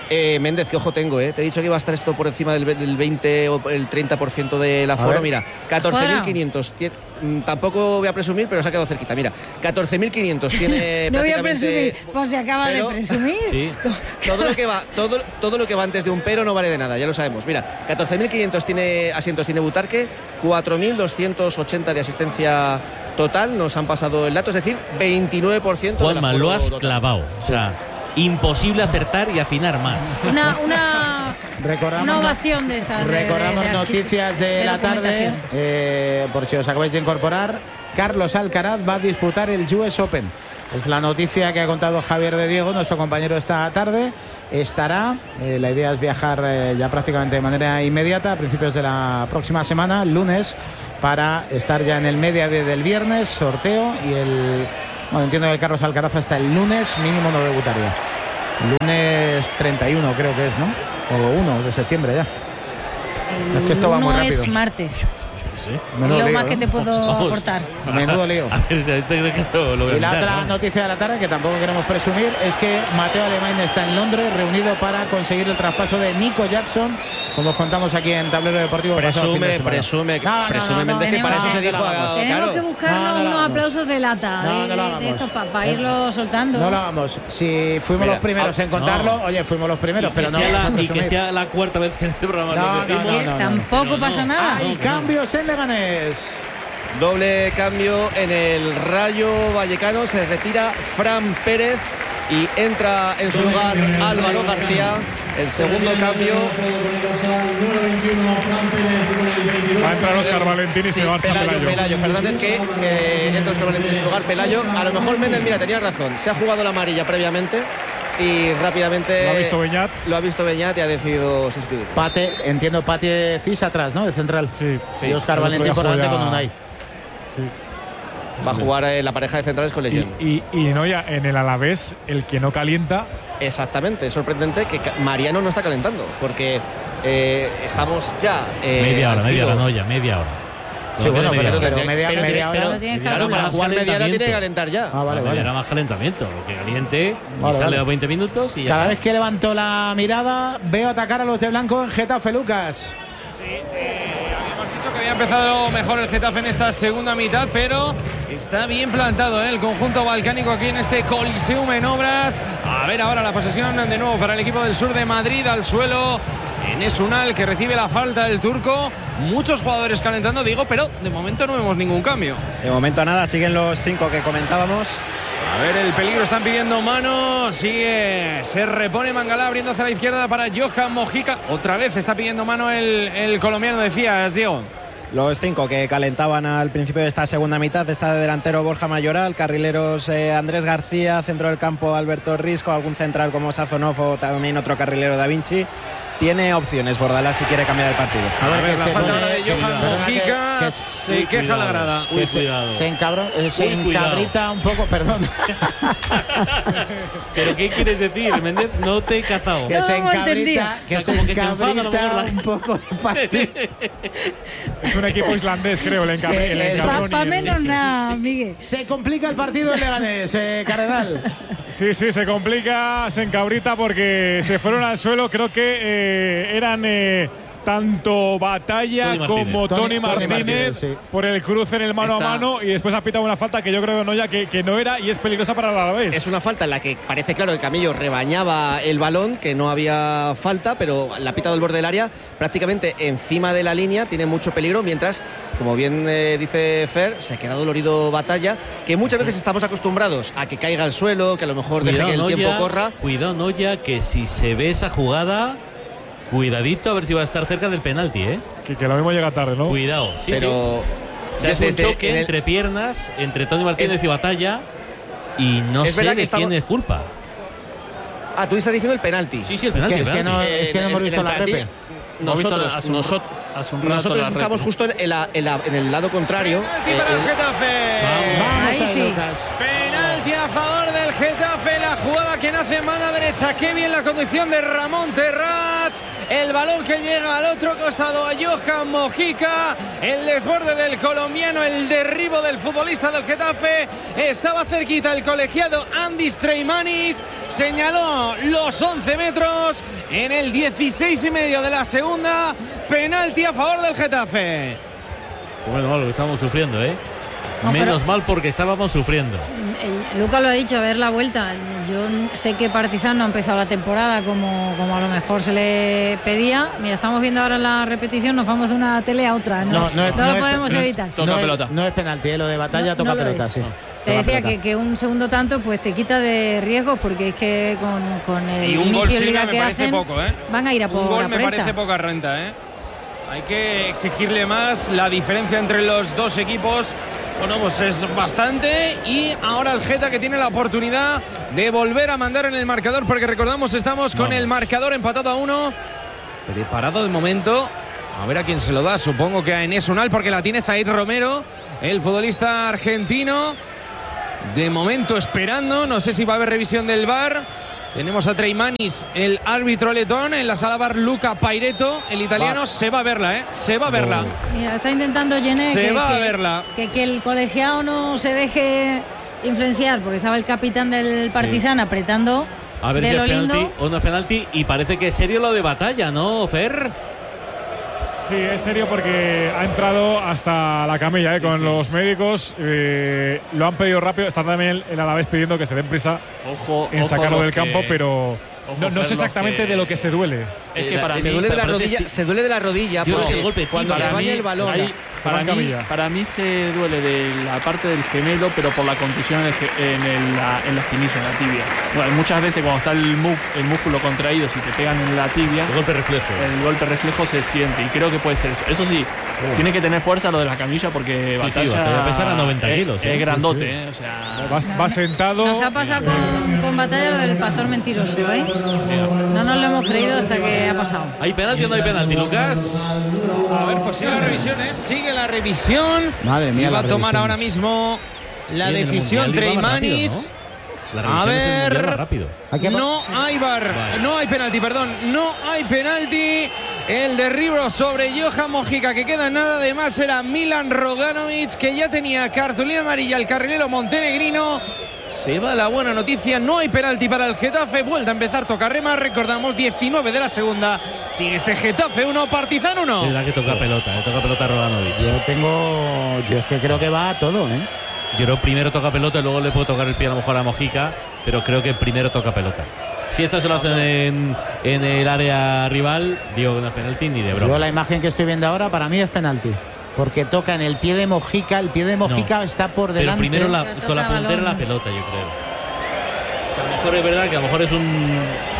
Eh, Méndez, que ojo tengo, ¿eh? Te he dicho que iba a estar esto por encima del, del veinte o el treinta por ciento del aforo. Mira, catorce mil quinientos. Tiene, tampoco voy a presumir, pero se ha quedado cerquita. Mira, catorce mil quinientos tiene no prácticamente. Voy a presumir, pues se acaba pero, de presumir. Sí. Todo lo que va, todo, todo lo que va antes de un pero no vale de nada, ya lo sabemos. Mira, catorce mil quinientos tiene asientos tiene Butarque, cuatro mil doscientos ochenta de asistencia total, nos han pasado el dato, es decir, veintinueve por ciento. Juanma, lo has total. Clavado. O sea, imposible acertar y afinar más. Una, una, una ovación de estas. Recordamos de, de, de noticias de, de la tarde, eh, por si os acabáis de incorporar. Carlos Alcaraz va a disputar el U S Open. Es la noticia que ha contado Javier de Diego, nuestro compañero, esta tarde. Estará, eh, la idea es viajar eh, ya prácticamente de manera inmediata a principios de la próxima semana, el lunes, para estar ya en el media de, del viernes, sorteo, y el... Bueno, entiendo que Carlos Alcaraz hasta el lunes mínimo no debutaría. Lunes treinta y uno creo que es, ¿no? O uno de septiembre ya. El es que esto va muy rápido. Es martes. Sí. Lo lío, más ¿no? que te puedo Vamos. aportar. Menudo lío. A ver, lo, lo Y la mirar, otra ¿no? noticia de la tarde, que tampoco queremos presumir, es que Mateo Alemán está en Londres, reunido para conseguir el traspaso de Nico Jackson, como os contamos aquí en Tablero Deportivo. Presume, presume, no, no, presume, no, no, que tenemos, para eso se dijo. Tenemos claro. que buscarnos No, no lo unos hagamos. aplausos de lata No, de, no lo de, hagamos. de estos para pa irlo soltando. No lo hagamos. Si fuimos Mira, los primeros ah, en contarlo, no. oye, fuimos los primeros, Y pero que no sea vamos a la, y que presumir. sea la cuarta vez que en este programa No, lo no, decimos. no, no, no. Tampoco Pero pasa no. nada. Hay cambios en Leganés. Doble cambio en el Rayo Vallecano, se retira Fran Pérez y entra en su lugar Álvaro García. El segundo cambio. Va a entrar Óscar Valentín y Sí, se marcha Pelayo, Pelayo. Pelayo Fernández, que eh, entra Óscar Valentín en su lugar. Pelayo, a lo mejor Méndez, mira, tenía razón. Se ha jugado la amarilla previamente y rápidamente Lo ha visto Beñat. Lo ha visto Beñat y ha decidido sustituir. Pate, entiendo, Pate Cis atrás, ¿no? De central. Sí, Sí. Y Óscar El otro Valentín día por jugó delante ya- con Unai. Sí. Va a jugar eh, la pareja de centrales con Y, Legión. y, y no, ya en el Alavés, el que no calienta. Exactamente, es sorprendente que Ca- Mariano no está calentando, porque eh, estamos ya. eh, Media hora, al media filo. hora, no, ya, media hora. Sí, bueno, media pero, hora. pero media, pero- media hora. pero- Lo tienes que Claro, calcular. para jugar media hora calentamiento. tiene que calentar ya. Ah, vale, La media vale. hora más calentamiento, que caliente Vale, y sale vale. a veinte minutos y ya. Cada vez que levantó la mirada, veo atacar a los de blanco en Getafe, Lucas. Sí, eh, habíamos dicho que había empezado mejor el Getafe en esta segunda mitad, pero está bien plantado ¿eh? el conjunto balcánico aquí en este Coliseum en obras. A ver ahora la posesión de nuevo para el equipo del sur de Madrid, al suelo Enes Unal, que recibe la falta del turco. Muchos jugadores calentando, digo, pero de momento no vemos ningún cambio. De momento nada, siguen los cinco que comentábamos. A ver, el peligro, están pidiendo mano. Sigue, se repone Mangalá abriendo hacia la izquierda para Johan Mojica. Otra vez está pidiendo mano el, el colombiano, decías, Diego. Los cinco que calentaban al principio de esta segunda mitad. Está de delantero Borja Mayoral, carrileros eh, Andrés García, centro del campo Alberto Risco, algún central como Sazonov o también otro carrilero Da Vinci. Tiene opciones Bordalás si quiere cambiar el partido. A ver, la se falta pone- de que- Johan perdona, Mojica. que- que- se Uy, queja cuidado. la grada. Uy, que se, cuidado. se, encabro- eh, se Uy, cuidado. encabrita un poco, perdón. ¿Pero qué quieres decir, Méndez? No te he cazado. que se No, entendía. encabrita, que O sea, se como que se enfada, a lo encabrita mejor la- un poco el partido. Es un equipo islandés, creo, el, encab Sí, el es- encabrón. Para y el- menos nada, Miguel. Se complica el partido en Leganés, eh, Cardenal. Sí, sí, se complica, se encabrita porque se fueron al suelo. Creo que eh, eran eh, tanto Batalla Tony Martínez. como Tony, Tony- Tony Martínez, Martínez, sí. por el cruce en el mano Está- a mano y después ha pitado una falta que yo creo no ya que, que no era y es peligrosa para el Alavés. Es una falta en la que parece claro que Camillo rebañaba el balón, que no había falta, pero la ha pitado el borde del área prácticamente encima de la línea, tiene mucho peligro, mientras, como bien eh, dice Fer, se queda dolorido Batalla, que muchas veces estamos acostumbrados a que caiga al suelo, que a lo mejor deje que el Noya, tiempo corra. Cuidado, Noya, que si se ve esa jugada, cuidadito a ver si va a estar cerca del penalti, ¿eh? Que, que lo mismo llega tarde, ¿no? Cuidado, sí, Pero sí. O sea, es un desde- choque en el- entre piernas, entre Tony Martínez Es- y Batalla, y no Es sé verdad que de estamos- quién es culpa. Ah, tú estás diciendo el penalti. Sí, sí, el Es penalti. que, es el que no, penalti. es que no hemos En- visto en el la partido- repe. Hemos visto Nosotros, hace un- nosotros, hace un rato nosotros la estamos repe. justo en, la- en la- en el lado contrario. Penalti Eh, para el eh, Getafe. Vamos Ahí ahí, sí. Lucas. Penalti a favor del Getafe, la jugada que nace en mano derecha. Qué bien la conducción de Ramón Terrats. El balón que llega al otro costado a Johan Mojica. El desborde del colombiano, el derribo del futbolista del Getafe. Estaba cerquita el colegiado Andis Treimanis. Señaló los once metros en el dieciséis y medio de la segunda. Penalti a favor del Getafe. Bueno, lo que estamos sufriendo, ¿eh? No, Menos pero- mal porque estábamos sufriendo. El- Lucas lo ha dicho, a ver la vuelta. Yo sé que Partizan no ha empezado la temporada como, como a lo mejor se le pedía. Mira, estamos viendo ahora la repetición, nos vamos de una tele a otra. No, no, es- lo es- podemos no es- evitar. no es- No es penalti, ¿eh? Lo de batalla No, toca no lo pelota, es. sí. Te Toca decía pelota. que, que un segundo tanto pues te quita de riesgos porque es que con, con el Y un inicio gol, en Silvia, liga me que parece hacen poco, ¿eh? van a ir a Un por gol la me presta. parece poca renta, ¿eh? Hay que exigirle más. La diferencia entre los dos equipos, bueno, pues es bastante. Y ahora el Geta, que tiene la oportunidad de volver a mandar en el marcador, porque recordamos, estamos con Vamos. el marcador empatado a uno. Preparado de momento. A ver a quién se lo da. Supongo que a Enes Unal, porque la tiene Zaid Romero, el futbolista argentino. De momento esperando. No sé si va a haber revisión del V A R. Tenemos a Treimanis, el árbitro letón. En la sala V A R, Luca Paireto, el italiano. Va. Se va a verla, ¿eh? Se va a verla. Mira, está intentando Gené Se que, va que- a verla. Que, que el colegiado no se deje influenciar porque estaba el capitán del Partizan apretando A ver de si lo es penalti lindo. o no es penalti. Y parece que es serio lo de batalla, ¿no, Fer? Sí, es serio porque ha entrado hasta la camilla, ¿eh? Con los médicos. Eh, lo han pedido rápido. Está también el Alavés pidiendo que se den prisa Ojo, en ojo sacarlo lo del que- campo, pero ojo, no, no Fer, sé lo exactamente que- de lo que se duele. Es que para se mí, duele de la parece- rodilla, se duele de la rodilla Yo creo porque que el golpe cuando tibia. le Para baña mí, el balón. ahí- Se va para, en mí, camilla. para mí se duele de la parte del gemelo, pero por la contusión en, el ge- en, el- la, en la espinilla, en la tibia. Bueno, muchas veces cuando está el, mu- el músculo contraído, si te pegan en la tibia, El golpe reflejo. el golpe reflejo se siente. Y creo que puede ser eso. Eso sí, tiene que tener fuerza lo de la camilla porque Sí, sí, batalla, Batalla pesa a noventa es- kilos, Es, ¿eh? Sí, grandote, sí. ¿eh? O sea, Va, va sentado. Nos ha pasado con, con batalla lo del pastor mentiroso, ¿eh? No nos lo hemos creído hasta que ha pasado. ¿Hay penalti o no hay penalti, Lucas? A ver, pues sigue la revisión, ¿eh? Sigue la revisión. Madre mía, Y va a las tomar revisiones. ahora mismo la Sí, en el decisión Mundial iba más Treimanis. rápido, ¿no? La A revisión es el Mundial ver. más rápido. Hay que- No hay V A R, Vale. no hay penalti, perdón, no hay penalti. El derribo sobre Johan Mojica, que queda en nada. Además era Milan Roganovic, que ya tenía cartulina amarilla el carrilero montenegrino. Se va la buena noticia, no hay penalti para el Getafe. Vuelta a empezar Tocarrema, recordamos diecinueve de la segunda. Sigue este Getafe uno, Partizan Es uno. verdad que toca pelota, eh, toca pelota a Rodanovic. Yo tengo. Yo es que creo que va a todo, ¿eh? Yo creo primero toca pelota y luego le puedo tocar el pie a lo mejor a Mojica, pero creo que primero toca pelota. Si esto se lo hacen en, en el área rival, digo que no es penalti ni de Yo broma. la imagen que estoy viendo ahora para mí es penalti. Porque toca en el pie de Mojica, el pie de Mojica está por Pero delante. primero la- Pero con la toca puntera balón. la pelota, yo creo. O sea, a lo mejor es verdad que a lo mejor es un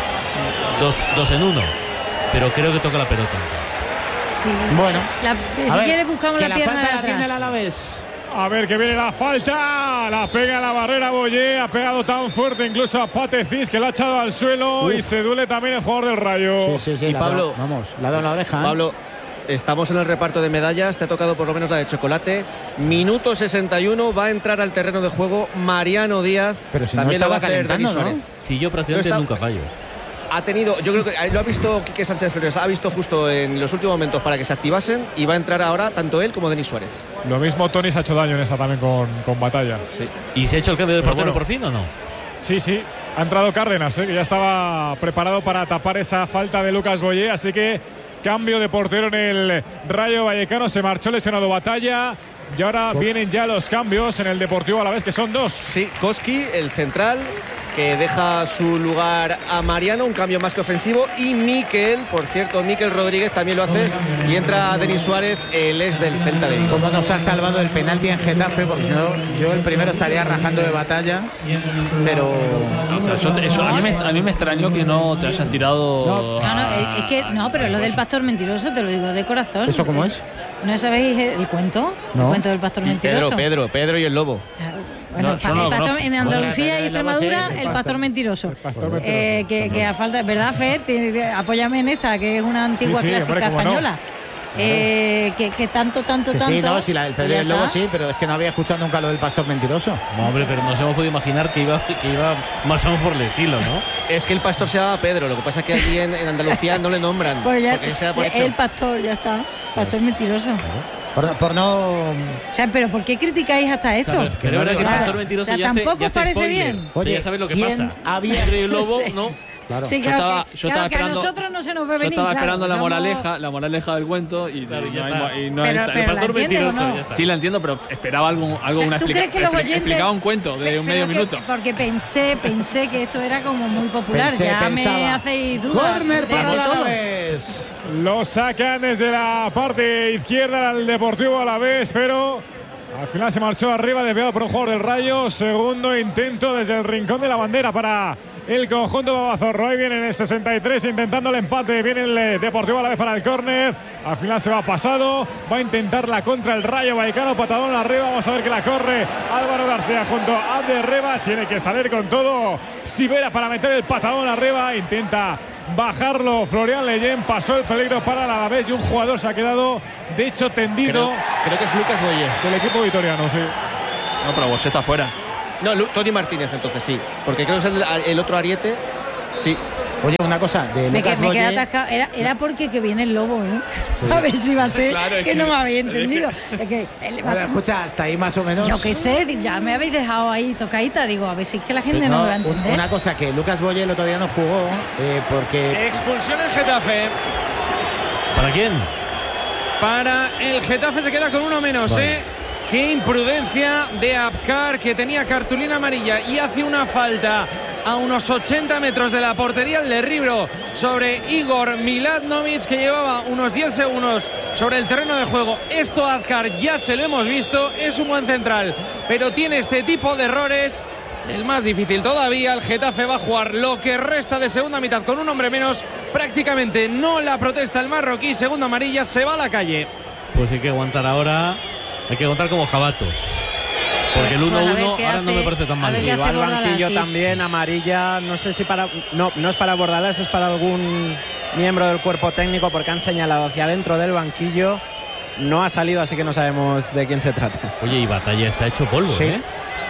dos, dos en uno, pero creo que toca la pelota antes. Sí. Bueno. La- A si ver, quieres buscamos que la pierna falta de la tiene el atrás. Alavés. A ver que viene la falta. La pega a la barrera Boyé. Ha pegado tan fuerte incluso a Patecís que la ha echado al suelo. Uf. Y se duele también el jugador del Rayo. Sí, sí, sí. Y la Pablo- ha dado- vamos, le ha dado en la oreja. ¿eh? Pablo, estamos en el reparto de medallas, te ha tocado por lo menos la de chocolate. Minuto sesenta y uno, va a entrar al terreno de juego Mariano Díaz. Pero si no También lo va a estaba hacer Denis calentando, Suárez. ¿no? Si yo prácticamente No está- nunca fallo. Ha tenido, yo creo que eh, lo ha visto Quique Sánchez Flores, ha visto justo en los últimos momentos para que se activasen y va a entrar ahora tanto él como Denis Suárez. Lo mismo Tony se ha hecho daño en esa también con, con batalla. Sí. ¿Y se ha hecho el cambio del Pero portero bueno. por fin o no? Sí, sí. Ha entrado Cárdenas, ¿eh? Que ya estaba preparado para tapar esa falta de Lucas Boyé. Así que cambio de portero en el Rayo Vallecano. Se marchó lesionado Batalla. Y ahora vienen ya los cambios en el Deportivo Alavés, que son dos. Sí, Koski, el central, que deja su lugar a Mariano, un cambio más que ofensivo. Y Miquel, por cierto, Miquel Rodríguez también lo hace. Y entra Denis Suárez, el ex del Celta de Vigo. Cómo nos ha salvado el penalti en Getafe, porque si no, yo el primero estaría rajando de batalla. Pero. o sea, yo te- yo- a, mí me, a mí me extrañó que no te hayan tirado. No, no, es- es que no, pero lo del pastor mentiroso te lo digo de corazón. ¿Eso cómo es? ¿No sabéis el cuento? El No. cuento del pastor mentiroso. Pedro, Pedro, Pedro y el lobo. Claro. Bueno, No, el pa- yo no el lo pastor- conozco. en Andalucía Bueno, y el lobo Extremadura, sí, el pastor mentiroso. pastor mentiroso. Eh, que, que a falta, ¿verdad, Fer? Tienes que- Apóyame en esta, que es una antigua Sí, sí, clásica hombre, cómo no. española. eh, que, que tanto, tanto, Que tanto. sí, no, si la del Pedro ya del Lobo está. sí, pero es que no había escuchado nunca lo del pastor mentiroso. No, hombre, pero nos hemos podido imaginar que iba, que iba más o menos por el estilo, ¿no? Es que el pastor se llama Pedro, lo que pasa es que aquí en, en Andalucía no le nombran. Pues ya, porque se da por hecho. el pastor, ya está. Pastor mentiroso. Por, por no. O sea, pero ¿por qué criticáis hasta esto? O sea, pero, pero ahora que el Claro. pastor mentiroso O sea, ya hace, tampoco ya hace parece spoiler. bien. O sea, ya sabes lo que ¿quién pasa. había- Pedro y el Lobo, Sí. ¿no? Claro. Sí, Yo claro, estaba- que, yo claro, estaba que a esperando- nosotros no se nos ve Yo venir. estaba claro, esperando la somos- moraleja, la moraleja del cuento y, Claro, y ya no, hay, está. mo- y no Pero- está. pero El pastor ¿la entiendes o mentiroso, no? ya está. Sí, la entiendo, pero esperaba algo, algo O sea, una ¿tú explica- crees que los expli- oyentes- explicaba un cuento de Pe- un pero medio que- minuto. Porque pensé, pensé que esto era como muy popular. Pensé, ya me pensaba. hacéis dudas. Corner de para el todo. Alavés. Lo sacan desde la parte izquierda al Deportivo Alavés, pero al final se marchó arriba, desviado por un jugador del Rayo. Segundo intento desde el rincón de la bandera para el conjunto babazorro. Ahí viene en el sesenta y tres intentando el empate. Viene el eh, Deportivo Alavés para el córner. Al final se va pasado. Va a intentar la contra el Rayo Vallecano. Patadón arriba. Vamos a ver que la corre Álvaro García junto a Abder Reba. Tiene que salir con todo Sivera para meter el patadón arriba. Intenta bajarlo Florian Leyen. Pasó el peligro para el Alavés y un jugador se ha quedado de hecho tendido. Creo, creo que es Lucas Boye. Del equipo vitoriano, sí. No, pero Bosé está fuera. No, Lu- Tony Martínez entonces sí. Porque creo que es el, el otro Ariete. Sí. Oye, una cosa, de Me, Lucas que- me quedé Boye. atascado. Era, era porque que viene el lobo, ¿eh? A ver si va a ser Claro, es que, que- no me había entendido. Es que, el- Vale, escucha, hasta ahí más o menos. yo qué sé, ya me habéis dejado ahí tocadita. Digo, a ver si es que la gente no, No, me va a un- entender. una cosa, que Lucas Boye el otro día no jugó eh, porque Expulsión en Getafe. ¿Para quién? Para el Getafe se queda con uno menos, Vale. ¿eh? Qué imprudencia de Abkar, que tenía cartulina amarilla y hace una falta a unos ochenta metros de la portería el derribro sobre Igor Miladnovic, que llevaba unos diez segundos sobre el terreno de juego. Esto a Abkar ya se lo hemos visto, es un buen central, pero tiene este tipo de errores. El más difícil todavía, el Getafe va a jugar lo que resta de segunda mitad con un hombre menos. Prácticamente no la protesta el marroquí, segunda amarilla, se va a la calle. Pues hay que aguantar ahora. Hay que aguantar como jabatos. Porque el Bueno, a ver uno uno qué ahora no hace- me parece tan a mal. ver qué hace Igual Bordalás, banquillo sí. también, amarilla, no sé si para. No, no es para Bordalás, es para algún miembro del cuerpo técnico porque han señalado hacia adentro del banquillo. No ha salido, así que no sabemos de quién se trata. Oye, y Batalla está hecho polvo, Sí. ¿eh?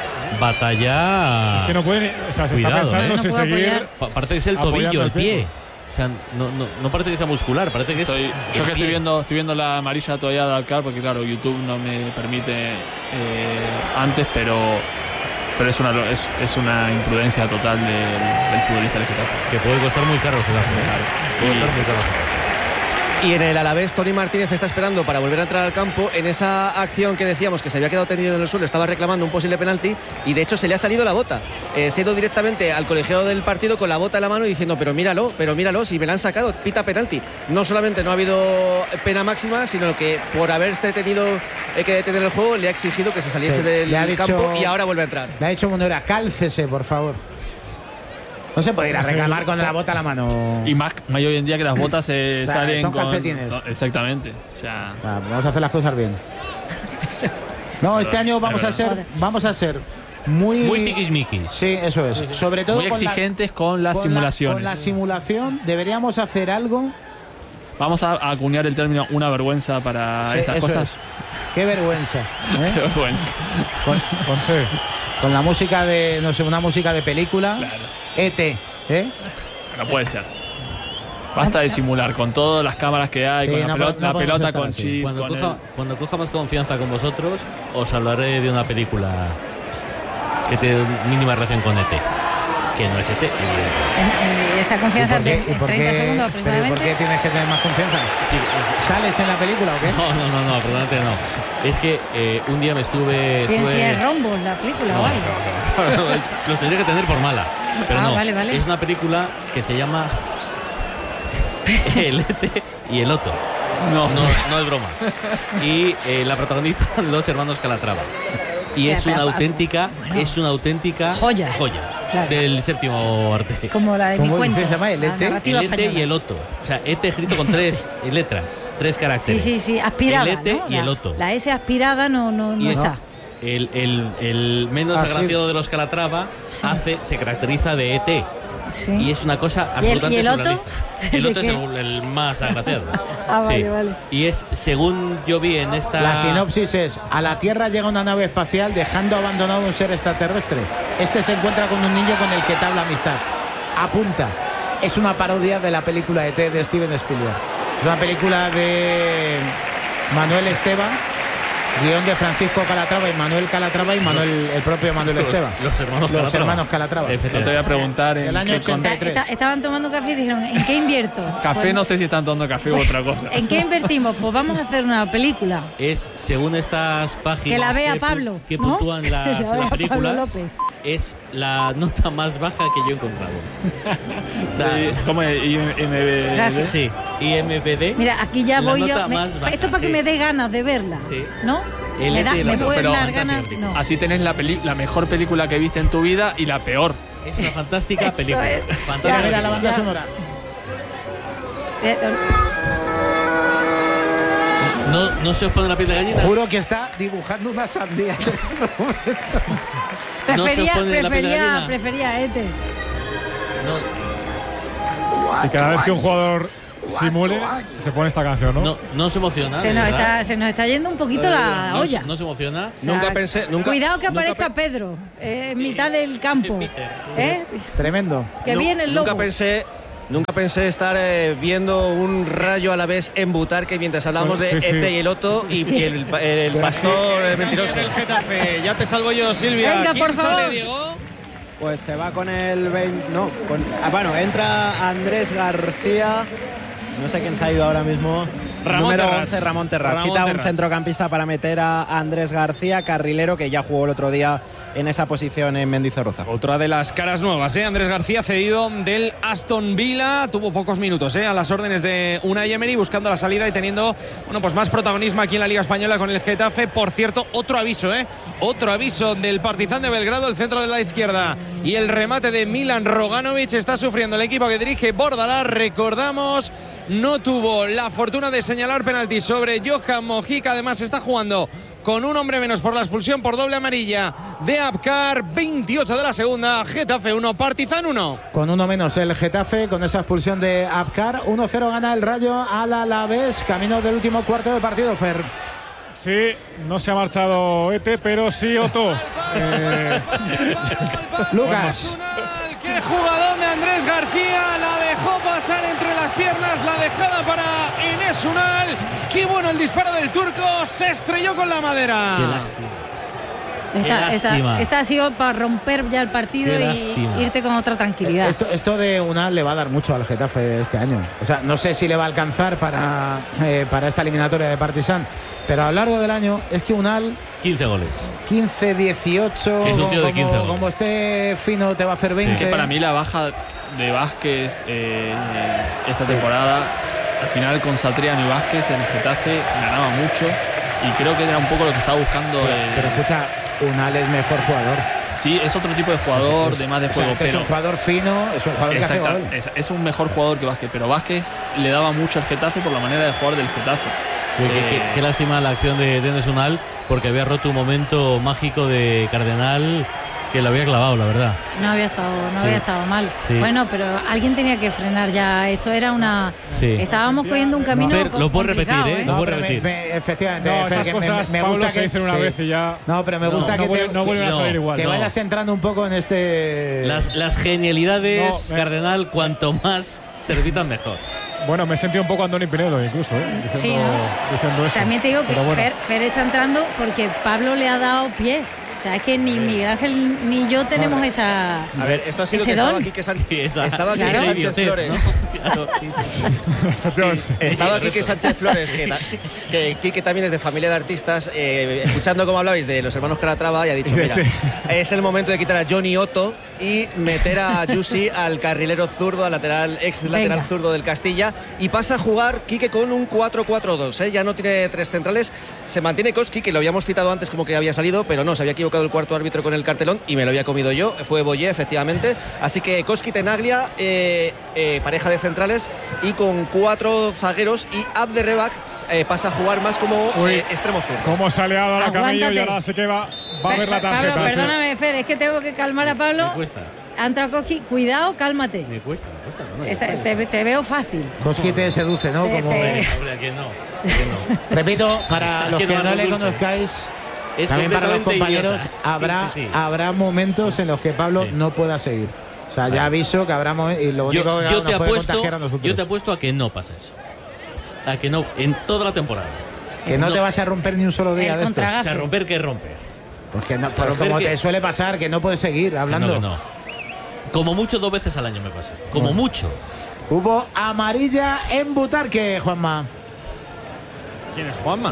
Batalla. Es que no pueden. O sea, se está Cuidado, pensando ¿eh? si No puedo seguir. apoyar. Pa- parece que es el Apoyando tobillo, el el pie. O sea, no, no, no parece que sea muscular, parece que es. Estoy- el yo que estoy pie. viendo, estoy viendo la amarilla todavía de Alcar, porque claro, YouTube no me permite eh, antes, pero pero es una es, es una imprudencia total del, del futbolista del Getafe. Que puede costar muy caro el Getafe, ¿eh? Puede Y- costar muy caro. Y en el Alavés, Tony Martínez está esperando para volver a entrar al campo. En esa acción que decíamos que se había quedado tendido en el suelo, estaba reclamando un posible penalti y de hecho se le ha salido la bota. Eh, se ha ido directamente al colegiado del partido con la bota en la mano y diciendo, pero míralo, pero míralo, si me la han sacado, pita penalti. No solamente no ha habido pena máxima, sino que por haberse tenido eh, que detener el juego, le ha exigido que se saliese Sí, del le ha dicho- campo y ahora vuelve a entrar. le ha dicho Munera, cálcese, por favor. No se puede ir a Sí. reclamar con la bota a la mano. Y más, más hoy en día que las botas se O sea, salen son con calcetines. son- exactamente. O sea, O sea, vamos a hacer las cosas bien. No, este año vamos a ser, vamos a ser muy, Muy tiquismiquis. Sí, eso es. Sobre todo muy con la- exigentes con las con la- simulaciones. con la simulación deberíamos hacer algo. Vamos a a acuñar el término una vergüenza para Sí, estas eso cosas. es. Qué vergüenza. ¿eh? Qué vergüenza. Con, Con C. con la música de, no sé, una música de película. Claro. E T. ¿eh? No puede ser. Basta de simular con todas las cámaras que hay, Sí, con la no pelota, po- no la podemos pelota estar con así. chip, Cuando con coja, el- cuando coja más confianza con vosotros, os hablaré de una película que tiene mínima relación con E T. Que no es E T, evidentemente. En- en esa confianza ¿Y por qué- de y por treinta qué- segundos pero ¿y por aproximadamente. qué tienes que tener más confianza? Sí, ¿Sales en la película o qué? no, no, no, no, perdónate, no. Es que eh, un día me estuve. Tiene, estuve- tiene rombos la película, No, o algo. no, no, no, lo tendría que tener por mala. Pero Ah, no, vale, vale. es una película que se llama El E T y el Otto. No. no, no es broma. Y eh, la protagonizan los hermanos Calatrava. Y es Pero, una pero, auténtica, bueno. es una auténtica Joya. joya Claro. del séptimo arte. Como la de mi ¿Cómo cuento. se llama? ¿El la E T? narrativa El E T española. y el Otto. O sea, E T escrito con tres letras, tres Sí, caracteres. sí, sí, aspirada. El E T ¿no? y La- el Otto. La S aspirada no, no, no Y es- está. El, el, el menos Ah, sí. agraciado de los Calatrava Sí. hace, se caracteriza de E T. Sí. Y es una cosa ¿Y el- absolutamente y el Otto? surrealista. El ¿De Otto es qué? el, el más agraciado. Ah, vale, Sí. vale. Y es, según yo vi en esta... La sinopsis es: a la Tierra llega una nave espacial dejando abandonado un ser extraterrestre. Este se encuentra con un niño con el que tabla amistad. Apunta. Es una parodia de la película E T de Steven Spielberg. Es una película de Manuel Esteban, guión de Francisco Calatrava y Manuel Calatrava y Manuel, el propio Manuel Los- Esteban. los hermanos Los Calatrava. hermanos Calatrava. No te voy a preguntar en Del año qué ochenta y con- O sea, tres. esta- estaban tomando café y dijeron, ¿en qué invierto? Café, Pues, no sé si están tomando café u otra cosa. ¿en qué invertimos? Pues vamos a hacer una película. Es, según estas páginas Que la vea pu- Pablo, que ¿no? puntúan Que las, la vea las Pablo películas, López. es la nota más baja que yo he encontrado. O sea, Sí, ¿Cómo es? I M B D? Gracias. Sí, I M B D. Mira, aquí ya la voy nota yo. me- más baja, esto para que sí. me dé ganas de verla, Sí. ¿no? El me da- E T y el me otro, pueden pero dar fantástico. ganas. No. Así tenés la, peli la mejor película que viste en tu vida y la peor. Es una fantástica Eso película. es. Fantástica Mira, mira la banda Ya. sonora. Eh, eh, No, no se os pone la piel de gallina. Juro que está dibujando una sandía. prefería, pone la piel de prefería, gallina. prefería Ete. Y cada vez que un jugador simule, se pone esta canción, ¿no? No, no se emociona. Se de nos, verdad. está, se nos está yendo un poquito la no, olla. No se emociona. O sea, Nunca pensé- nunca- cuidado que nunca aparezca Pedro eh, en mitad del campo. ¿Eh? Tremendo. Que Nu- viene el lobo. Nunca pensé, nunca pensé estar eh, viendo un Rayo a la vez en Butarque mientras hablábamos de Sí, sí. Ete y el Otto y, Sí. y el, el pastor eh, mentiroso. El Getafe, ya te salvo yo, Silvia. Venga, ¿Quién por sale, favor. Diego? Pues se va con el veinte. No, con, ah, bueno, entra Andrés García. No sé quién se ha ido ahora mismo. Ramón Número Terrats. once, Ramón Terrats. Ramón Quita un Terrats. centrocampista para meter a Andrés García, carrilero, que ya jugó el otro día en esa posición en Mendizorroza. Otra de las caras nuevas, ¿eh? Andrés García, cedido del Aston Villa. Tuvo pocos minutos, ¿eh? A las órdenes de Unai Emery, buscando la salida y teniendo, bueno, pues más protagonismo aquí en la Liga Española con el Getafe. Por cierto, otro aviso, ¿eh? Otro aviso del Partizan de Belgrado, el centro de la izquierda. Y el remate de Milan Roganovic. Está sufriendo el equipo que dirige Bordalás. Recordamos, no tuvo la fortuna de señalar penalti sobre Johan Mojica. Además, está jugando con un hombre menos por la expulsión por doble amarilla de Abkar. veintiocho de la segunda, Getafe uno, Partizan uno. Con uno menos el Getafe, con esa expulsión de Abkar. uno cero gana el Rayo al Alavés. Camino del último cuarto de partido, Fer. Sí, no se ha marchado Ete, pero sí Otto. Eh, Lucas. ¡Qué jugador de Andrés García! La dejó pasar entre las piernas, la dejada para Enes Unal. ¡Qué bueno el disparo del turco! Se estrelló con la madera. Qué lástima. Esta, Qué esta- lástima. esta ha sido para romper ya el partido Qué y lástima. irte con otra tranquilidad. Esto, esto de Unal le va a dar mucho al Getafe este año. O sea, no sé si le va a alcanzar para, eh, para esta eliminatoria de Partizan, pero a lo largo del año es que Unal quince goles. quince, dieciocho, Sí, es un tío de como, quince goles. como esté fino te va a hacer veinte. Que para mí la baja de Vázquez eh, esta temporada, al final con Satriano y Vázquez en el Getafe ganaba mucho y creo que era un poco lo que estaba buscando. Pero, el- pero escucha, Unal es mejor jugador. Sí, es otro tipo de jugador, Es- de más de o sea, juego, este es pero un jugador fino, es un jugador que hace Exacta- gol. es, es un mejor jugador que Vázquez, pero Vázquez le daba mucho al Getafe por la manera de jugar del Getafe. Qué, qué- Eh, qué- qué lástima la acción de Denis Unal, porque había roto un momento mágico de Cardenal que lo había clavado, la verdad. No había estado, no Sí. había estado mal. Sí. Bueno, pero alguien tenía que frenar ya. Esto era una. Sí. Estábamos cogiendo un camino. Fer, lo puedo complicado, repetir, ¿eh? Lo No, puedo pero me- repetir. me- efectivamente, no, Fer, esas que me- cosas, me, Pablo, gusta se que dicen una sí. vez y ya. No, pero me No, gusta no que, vuelve- te- no que- vuelven a salir igual. que no. vayas entrando un poco en este. Las, las genialidades, No, me- Cardenal, cuanto más se repitan, mejor. Bueno, me he sentido un poco Andoni Pinedo incluso, ¿eh? Diciendo, Sí, ¿no? diciendo eso. También te digo que Pero bueno. Fer, Fer está entrando porque Pablo le ha dado pie. O sea, es que ni Miguel Ángel ni yo tenemos esa. A ver, esto ha sido ese que estaba don. aquí que San- Esa- estaba aquí Claro. que esa Sánchez idiotez, Flores. ¿no? Claro, sí, sí. Efectivamente. Estaba Quique Sánchez Flores, que, ta- que Quique también es de familia de artistas, eh, escuchando cómo hablabais de los hermanos Calatrava y ha dicho, mira, es el momento de quitar a Johnny Otto y meter a Yusi al carrilero zurdo, al lateral, ex lateral Venga. zurdo del Castilla, y pasa a jugar Quique con un cuatro cuatro dos, ¿eh? Ya no tiene tres centrales, se mantiene Koski, que lo habíamos citado antes como que había salido, pero no, se había equivocado el cuarto árbitro con el cartelón y me lo había comido yo, fue Boyé, efectivamente, así que Koski Tenaglia, eh, eh, pareja de centrales, y con cuatro zagueros, y Abderrebak eh, pasa a jugar más como Uy. eh, extremo zurdo. Cómo se ha liado a la Camello y Aguántate. ahora sí que va, va a ver la Pablo, tarjeta. sí. perdóname, Fer, es que tengo que calmar a Pablo. Me cuesta. ha entrado Koski, cuidado, cálmate. Me cuesta, me cuesta. No, no, Te, te, te veo fácil. Koski te seduce, ¿no? Te- Como te- Hombre, ¿a quién no? ¿A quién no? Repito, para Es los que que no no ando le dulce. conozcáis, Es también para los completamente compañeros, idiota. Sí, habrá, sí, sí. habrá momentos en los que Pablo Sí. no pueda seguir. O sea, ya aviso que habrá momentos y lo único Yo, que yo nos te puede apuesto, contagiar a nosotros. yo te apuesto a que no pasa eso. A que no, en toda la temporada. que no, te vas a romper ni un solo día El de estos. contragafe. O sea, romper que romper. Pues que no, sea, pues romper como que- te suele pasar, que no puedes seguir hablando. No, que no. Como mucho dos veces al año me pasa. Como Bueno. mucho. Hubo amarilla en Butarque, Juanma. ¿Quién es Juanma?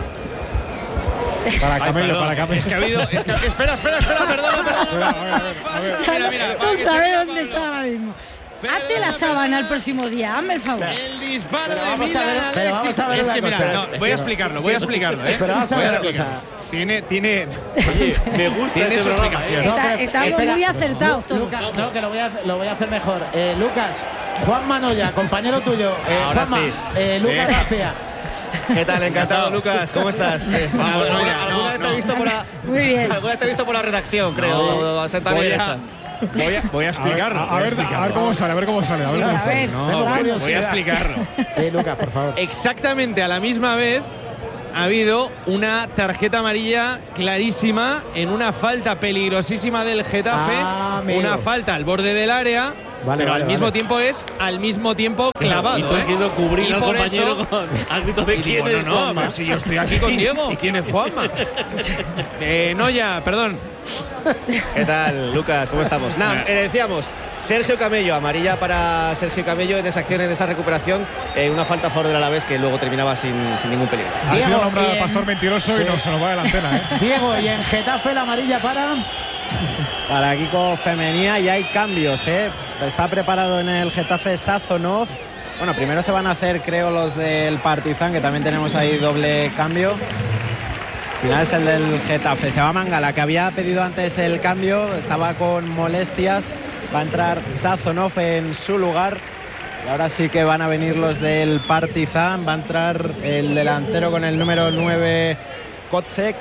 Para Ay, Camello, perdón, para Camello. Es que ha habido. Es que, espera, espera, espera, perdona, perdona. Mira, mira, para No que se sabe vea, dónde Pablo. está ahora mismo. Perdona, Hazte la sábana perdona. el próximo día, hazme el favor. El disparo Pero de vamos a Milan ver- pero Alexis. vamos a ver Es una que mira, cosa. no, Sí, voy sí, a sí, explicarlo, sí, voy a sí. explicarlo, ¿eh? Pero vamos a Voy ver una explicar. cosa. Tiene, tiene. Oye, me gusta Tiene este su programa, explicación. ¿eh? No, Está- pero- estamos espera, muy acertados Lu- todos. Lucas, no, que lo voy a, lo voy a hacer mejor. Eh, Lucas, Juan Manoya, compañero tuyo. Eh, Ahora Juanma, sí. eh, Lucas Eh. García. ¿Qué tal? Encantado, Lucas. ¿Cómo estás? Eh, Vamos, alguna no, alguna no, vez te no. he visto por la, Muy bien. alguna vez te he visto por la redacción, creo. No, a sentar a mi voy a- derecha. Voy a, voy a explicarlo. A ver, a ver cómo sale, a ver cómo sale. A ver Sí, cómo a sale. ver. No, Tengo voy, voy a curiosidad. explicarlo. Sí, Lucas, por favor. Exactamente a la misma vez ha habido una tarjeta amarilla clarísima en una falta peligrosísima del Getafe. Ah, amigo. Una falta al borde del área. Vale, pero vale, al mismo vale. tiempo es al mismo tiempo clavado. Y tú has ¿eh? querido cubrir Y al por compañero eso- con al grito de Y quién digo, es no, no, Juanma. pero si yo estoy aquí con Diego. ¿Quién es Juanma? eh, Noya, perdón. ¿Qué tal, Lucas? ¿Cómo estamos? Nada, eh, decíamos, Sergio Camello, amarilla para Sergio Camello en esa acción, en esa recuperación, en una falta a favor del Alavés que luego terminaba sin, sin ningún peligro. Ha sido Diego, nombrado y el en- pastor mentiroso y Sí. no se nos va de la antena, ¿eh? Diego, y en Getafe la amarilla para. Para Kiko Femenía y hay cambios, ¿eh? Está preparado en el Getafe Sazonov. Bueno, primero se van a hacer, creo, los del Partizan, que también tenemos ahí doble cambio. Al final es el del Getafe. Se va Mangala, que había pedido antes el cambio, estaba con molestias. Va a entrar Sazonov en su lugar. Y ahora sí que van a venir los del Partizan. Va a entrar el delantero con el número nueve, Kotsek.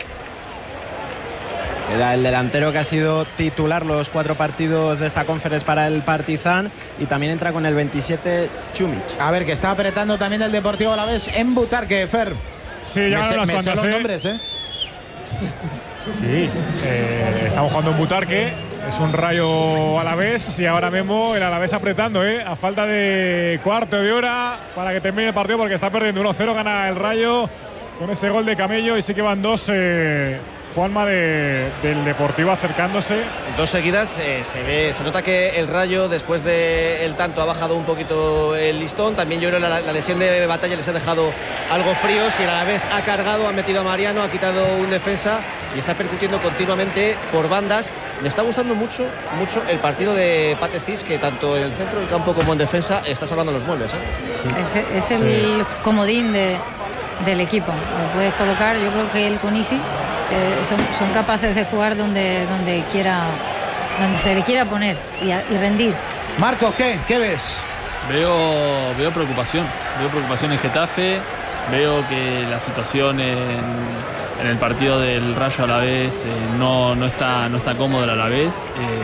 Era el delantero que ha sido titular los cuatro partidos de esta conferencia para el Partizan, y también entra con el veintisiete Chumic. A ver, que está apretando también el Deportivo Alavés en Butarque, Fer. Sí, ya me van sé, unas me sé cuantas, los ¿eh? nombres, ¿eh? Sí, eh, estamos jugando en Butarque, es un Rayo Alavés y ahora mismo el Alavés apretando, ¿eh? A falta de cuarto de hora para que termine el partido porque está perdiendo uno cero, gana el Rayo con ese gol de Camello y sí que van dos, eh, Juanma, de, del Deportivo acercándose. Dos seguidas, eh, se ve, se nota que el Rayo después del tanto ha bajado un poquito el listón. También yo creo que la, la lesión de Batalla les ha dejado algo fríos y el Alavés ha cargado, ha metido a Mariano, ha quitado un defensa y está percutiendo continuamente por bandas. Me está gustando mucho, mucho el partido de Patecís, que tanto en el centro del campo como en defensa está salvando los muebles, ¿eh? Es, es el comodín de, del equipo. Lo puedes colocar, yo creo que él con Isi eh, son, son capaces de jugar donde, donde quiera, donde se le quiera poner y, a- y rendir. Marcos, ¿qué? ¿Qué ves? Veo, veo preocupación, veo preocupación en Getafe, veo que la situación en, en el partido del Rayo Alavés eh, no, no, está, no está cómodo el Alavés.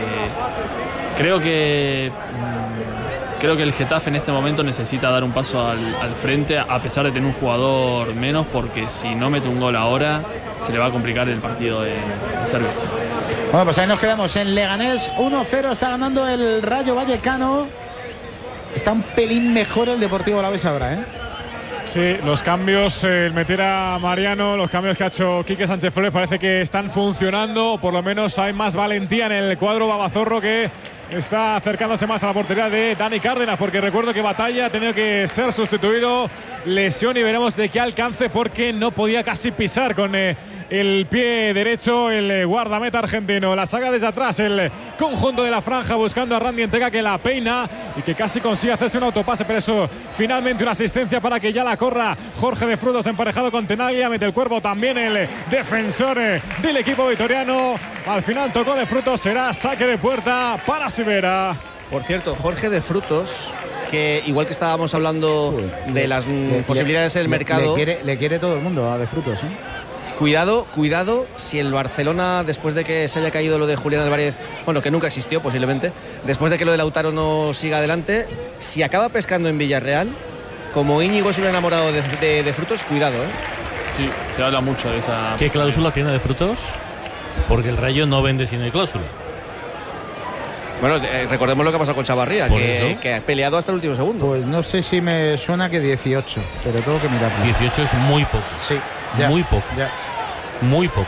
Eh, creo que mm, creo que el Getafe en este momento necesita dar un paso al, al frente, a pesar de tener un jugador menos, porque si no mete un gol ahora se le va a complicar el partido en, en Serbia. Bueno, pues ahí nos quedamos en Leganés. uno cero está ganando el Rayo Vallecano. Está un pelín mejor el Deportivo Alavés ahora, ¿eh? Sí, los cambios, eh, el meter a Mariano, los cambios que ha hecho Quique Sánchez Flores parece que están funcionando, o por lo menos hay más valentía en el cuadro Babazorro, que está acercándose más a la portería de Dani Cárdenas, porque recuerdo que Batalla ha tenido que ser sustituido, lesión, y veremos de qué alcance, porque no podía casi pisar con eh, el pie derecho el eh, guardameta argentino. La saga desde atrás el conjunto de la franja buscando a Randy Entega, que la peina y que casi consigue hacerse un autopase, pero eso finalmente una asistencia para que ya la corra Jorge de Frutos emparejado con Tenaglia. Mete el cuerpo también el defensor eh, del equipo vitoriano. Al final tocó de Frutos, será saque de puerta para Sivera. Por cierto, Jorge de Frutos, que igual que estábamos hablando de las mm, Le- posibilidades del le- mercado. Le quiere, le quiere todo el mundo a De Frutos, ¿eh? cuidado, cuidado si el Barcelona, después de que se haya caído lo de Julián Álvarez, bueno, que nunca existió posiblemente, después de que lo de Lautaro no siga adelante, si acaba pescando en Villarreal, como Íñigo es un enamorado de, de, de Frutos, cuidado, ¿eh? Sí, se habla mucho de esa. ¿Qué cláusula tiene de Frutos? Porque el Rayo no vende sin el cláusula. Bueno, eh, recordemos lo que ha pasado con Chavarría, que, que ha peleado hasta el último segundo. Pues no sé si me suena que dieciocho, pero tengo que mirarlo. dieciocho es muy poco. Sí, ya, muy poco. Ya. Muy poco.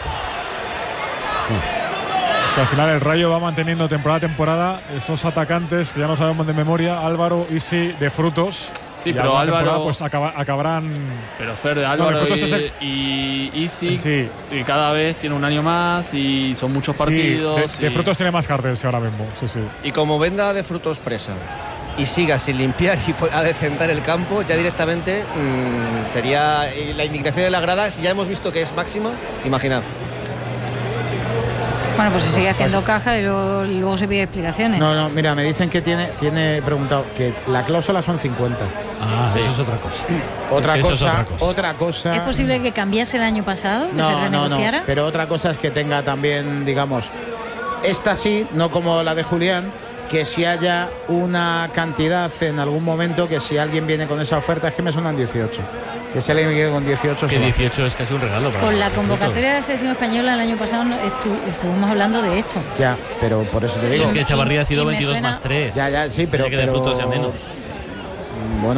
Uh. Es que al final el Rayo va manteniendo temporada a temporada esos atacantes que ya no sabemos de memoria, Álvaro, Isi, de Frutos. Sí, y pero Álvaro pues acaba, acabarán. Pero Fer de Álvaro no, de y, es el... y Isi, sí. y cada vez tiene un año más y son muchos partidos. Sí, de, de y... Frutos tiene más carteles ahora mismo. Sí, sí. Y como venda de Frutos presa y siga sin limpiar y pueda decentar el campo, ya directamente mmm, sería la indignación de la grada. Si ya hemos visto que es máxima, imaginad. Bueno, pues se sigue haciendo caja y luego, luego se pide explicaciones. No, no, mira, me dicen que tiene, tiene preguntado que la cláusula son cincuenta. Ah, sí. Eso es otra cosa. Otra eso cosa, es otra cosa. Otra cosa. ¿Es posible que cambiase el año pasado, que no, se renegociara? No, no, pero otra cosa es que tenga también, digamos, esta sí, no como la de Julián, que si haya una cantidad en algún momento, que si alguien viene con esa oferta, es que me suenan dieciocho. Que si alguien me quede con dieciocho. Que dieciocho es casi un regalo. Para con la convocatoria de la selección española el año pasado estu estuvimos hablando de esto. Ya, pero por eso te digo. Es que Chavarría ha sido y veintidós suena... más tres. Ya, ya, sí, pero. Que de pero... Frutos sea menos. Bueno.